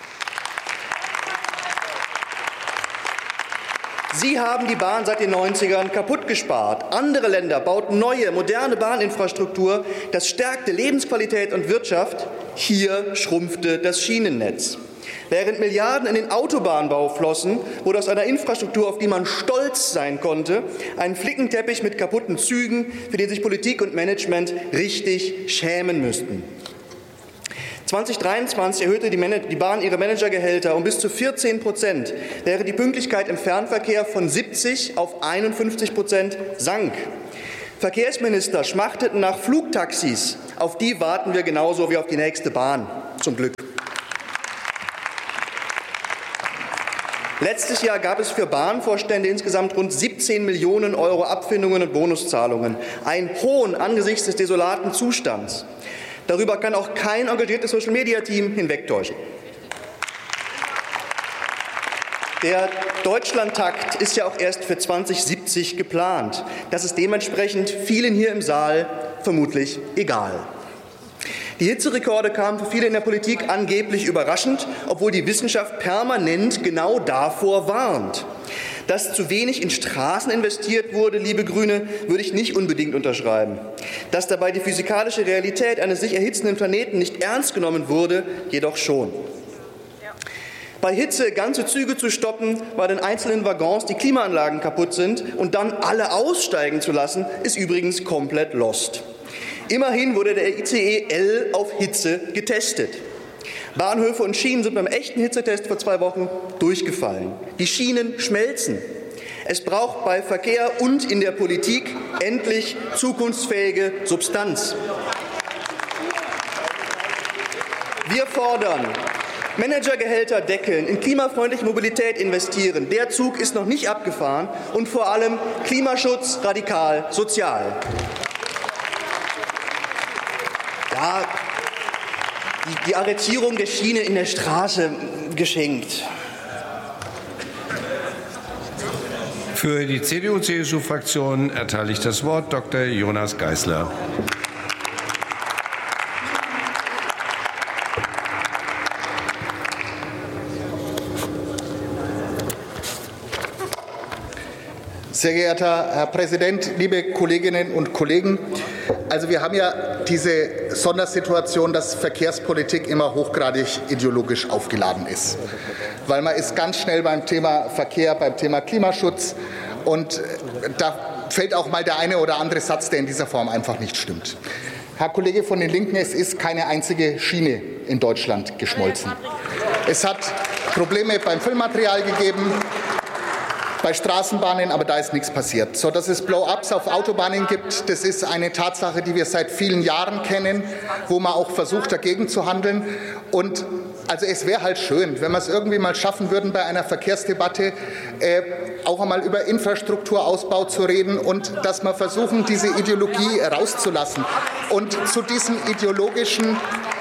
S14: Sie haben die Bahn seit den 90ern kaputt gespart. Andere Länder bauten neue, moderne Bahninfrastruktur. Das stärkte Lebensqualität und Wirtschaft. Hier schrumpfte das Schienennetz. Während Milliarden in den Autobahnbau flossen, wurde aus einer Infrastruktur, auf die man stolz sein konnte, ein Flickenteppich mit kaputten Zügen, für den sich Politik und Management richtig schämen müssten. 2023 erhöhte die Bahn ihre Managergehälter um bis zu 14%, während die Pünktlichkeit im Fernverkehr von 70 auf 51% sank. Verkehrsminister schmachteten nach Flugtaxis. Auf die warten wir genauso wie auf die nächste Bahn, zum Glück. Letztes Jahr gab es für Bahnvorstände insgesamt rund 17 Millionen € Abfindungen und Bonuszahlungen. Ein Hohn angesichts des desolaten Zustands. Darüber kann auch kein engagiertes Social-Media-Team hinwegtäuschen. Der Deutschlandtakt ist ja auch erst für 2070 geplant. Das ist dementsprechend vielen hier im Saal vermutlich egal. Die Hitzerekorde kamen für viele in der Politik angeblich überraschend, obwohl die Wissenschaft permanent genau davor warnt. Dass zu wenig in Straßen investiert wurde, liebe Grüne, würde ich nicht unbedingt unterschreiben. Dass dabei die physikalische Realität eines sich erhitzenden Planeten nicht ernst genommen wurde, jedoch schon. Bei Hitze ganze Züge zu stoppen, weil in einzelnen Waggons die Klimaanlagen kaputt sind und dann alle aussteigen zu lassen, ist übrigens komplett lost. Immerhin wurde der ICE L auf Hitze getestet. Bahnhöfe und Schienen sind beim echten Hitzetest vor 2 Wochen durchgefallen. Die Schienen schmelzen. Es braucht bei Verkehr und in der Politik endlich zukunftsfähige Substanz. Wir fordern, Managergehälter deckeln, in klimafreundliche Mobilität investieren. Der Zug ist noch nicht abgefahren und vor allem Klimaschutz radikal sozial. Ja, die Arretierung der Schiene in der Straße geschenkt.
S5: Für die CDU-CSU-Fraktion erteile ich das Wort Dr. Jonas Geisler.
S15: Sehr geehrter Herr Präsident, liebe Kolleginnen und Kollegen! Also wir haben ja diese Sondersituation, dass Verkehrspolitik immer hochgradig ideologisch aufgeladen ist. Weil man ist ganz schnell beim Thema Verkehr, beim Thema Klimaschutz und da fällt auch mal der eine oder andere Satz, der in dieser Form einfach nicht stimmt. Herr Kollege von den Linken, es ist keine einzige Schiene in Deutschland geschmolzen. Es hat Probleme beim Füllmaterial gegeben, bei Straßenbahnen, aber da ist nichts passiert. So, dass es Blow-ups auf Autobahnen gibt, das ist eine Tatsache, die wir seit vielen Jahren kennen, wo man auch versucht, dagegen zu handeln. Und also es wäre halt schön, wenn wir es irgendwie mal schaffen würden, bei einer Verkehrsdebatte auch einmal über Infrastrukturausbau zu reden und dass wir versuchen, diese Ideologie rauszulassen. Und zu diesen ideologischen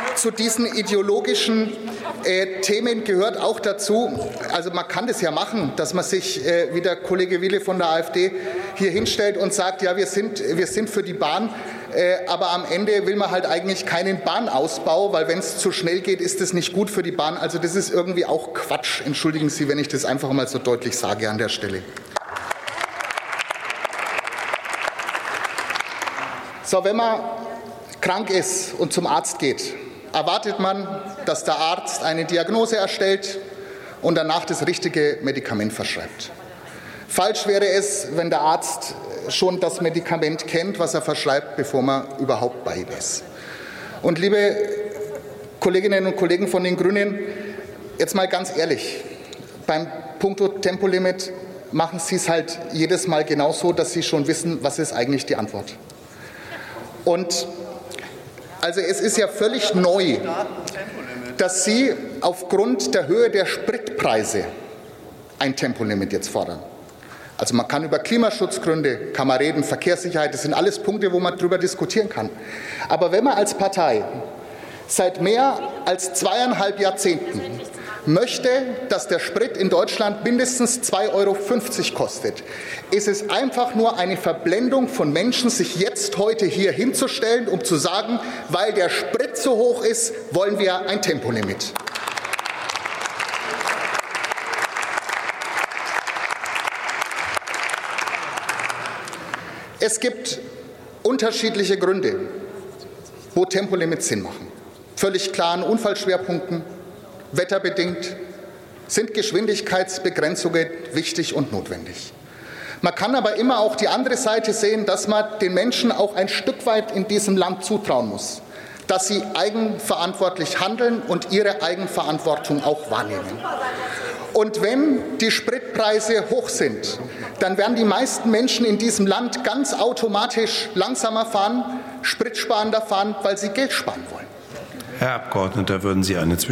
S15: Themen gehört auch dazu, also man kann das ja machen, dass man sich, wie der Kollege Wille von der AfD, hier hinstellt und sagt, ja, wir sind für die Bahn, aber am Ende will man halt eigentlich keinen Bahnausbau, weil wenn es zu schnell geht, ist das nicht gut für die Bahn. Also das ist irgendwie auch Quatsch. Entschuldigen Sie, wenn ich das einfach mal so deutlich sage an der Stelle. So, wenn man krank ist und zum Arzt geht, erwartet man, dass der Arzt eine Diagnose erstellt und danach das richtige Medikament verschreibt. Falsch wäre es, wenn der Arzt schon das Medikament kennt, was er verschreibt, bevor man überhaupt bei ihm ist. Und liebe Kolleginnen und Kollegen von den Grünen, jetzt mal ganz ehrlich, beim Punkto Tempolimit machen Sie es halt jedes Mal genauso, dass Sie schon wissen, was ist eigentlich die Antwort. Und Also es ist ja völlig neu, dass Sie aufgrund der Höhe der Spritpreise ein Tempolimit jetzt fordern. Also man kann über Klimaschutzgründe, kann man reden, Verkehrssicherheit, das sind alles Punkte, wo man darüber diskutieren kann. Aber wenn man als Partei seit mehr als 2,5 Jahrzehnten möchte, dass der Sprit in Deutschland mindestens 2,50 € kostet, ist es einfach nur eine Verblendung von Menschen, sich jetzt heute hier hinzustellen, um zu sagen, weil der Sprit so hoch ist, wollen wir ein Tempolimit. Es gibt unterschiedliche Gründe, wo Tempolimits Sinn machen. Völlig klar an Unfallschwerpunkten, wetterbedingt, sind Geschwindigkeitsbegrenzungen wichtig und notwendig. Man kann aber immer auch die andere Seite sehen, dass man den Menschen auch ein Stück weit in diesem Land zutrauen muss, dass sie eigenverantwortlich handeln und ihre Eigenverantwortung auch wahrnehmen. Und wenn die Spritpreise hoch sind, dann werden die meisten Menschen in diesem Land ganz automatisch langsamer fahren, spritsparender fahren, weil sie Geld sparen wollen.
S5: Herr Abgeordneter, würden Sie eine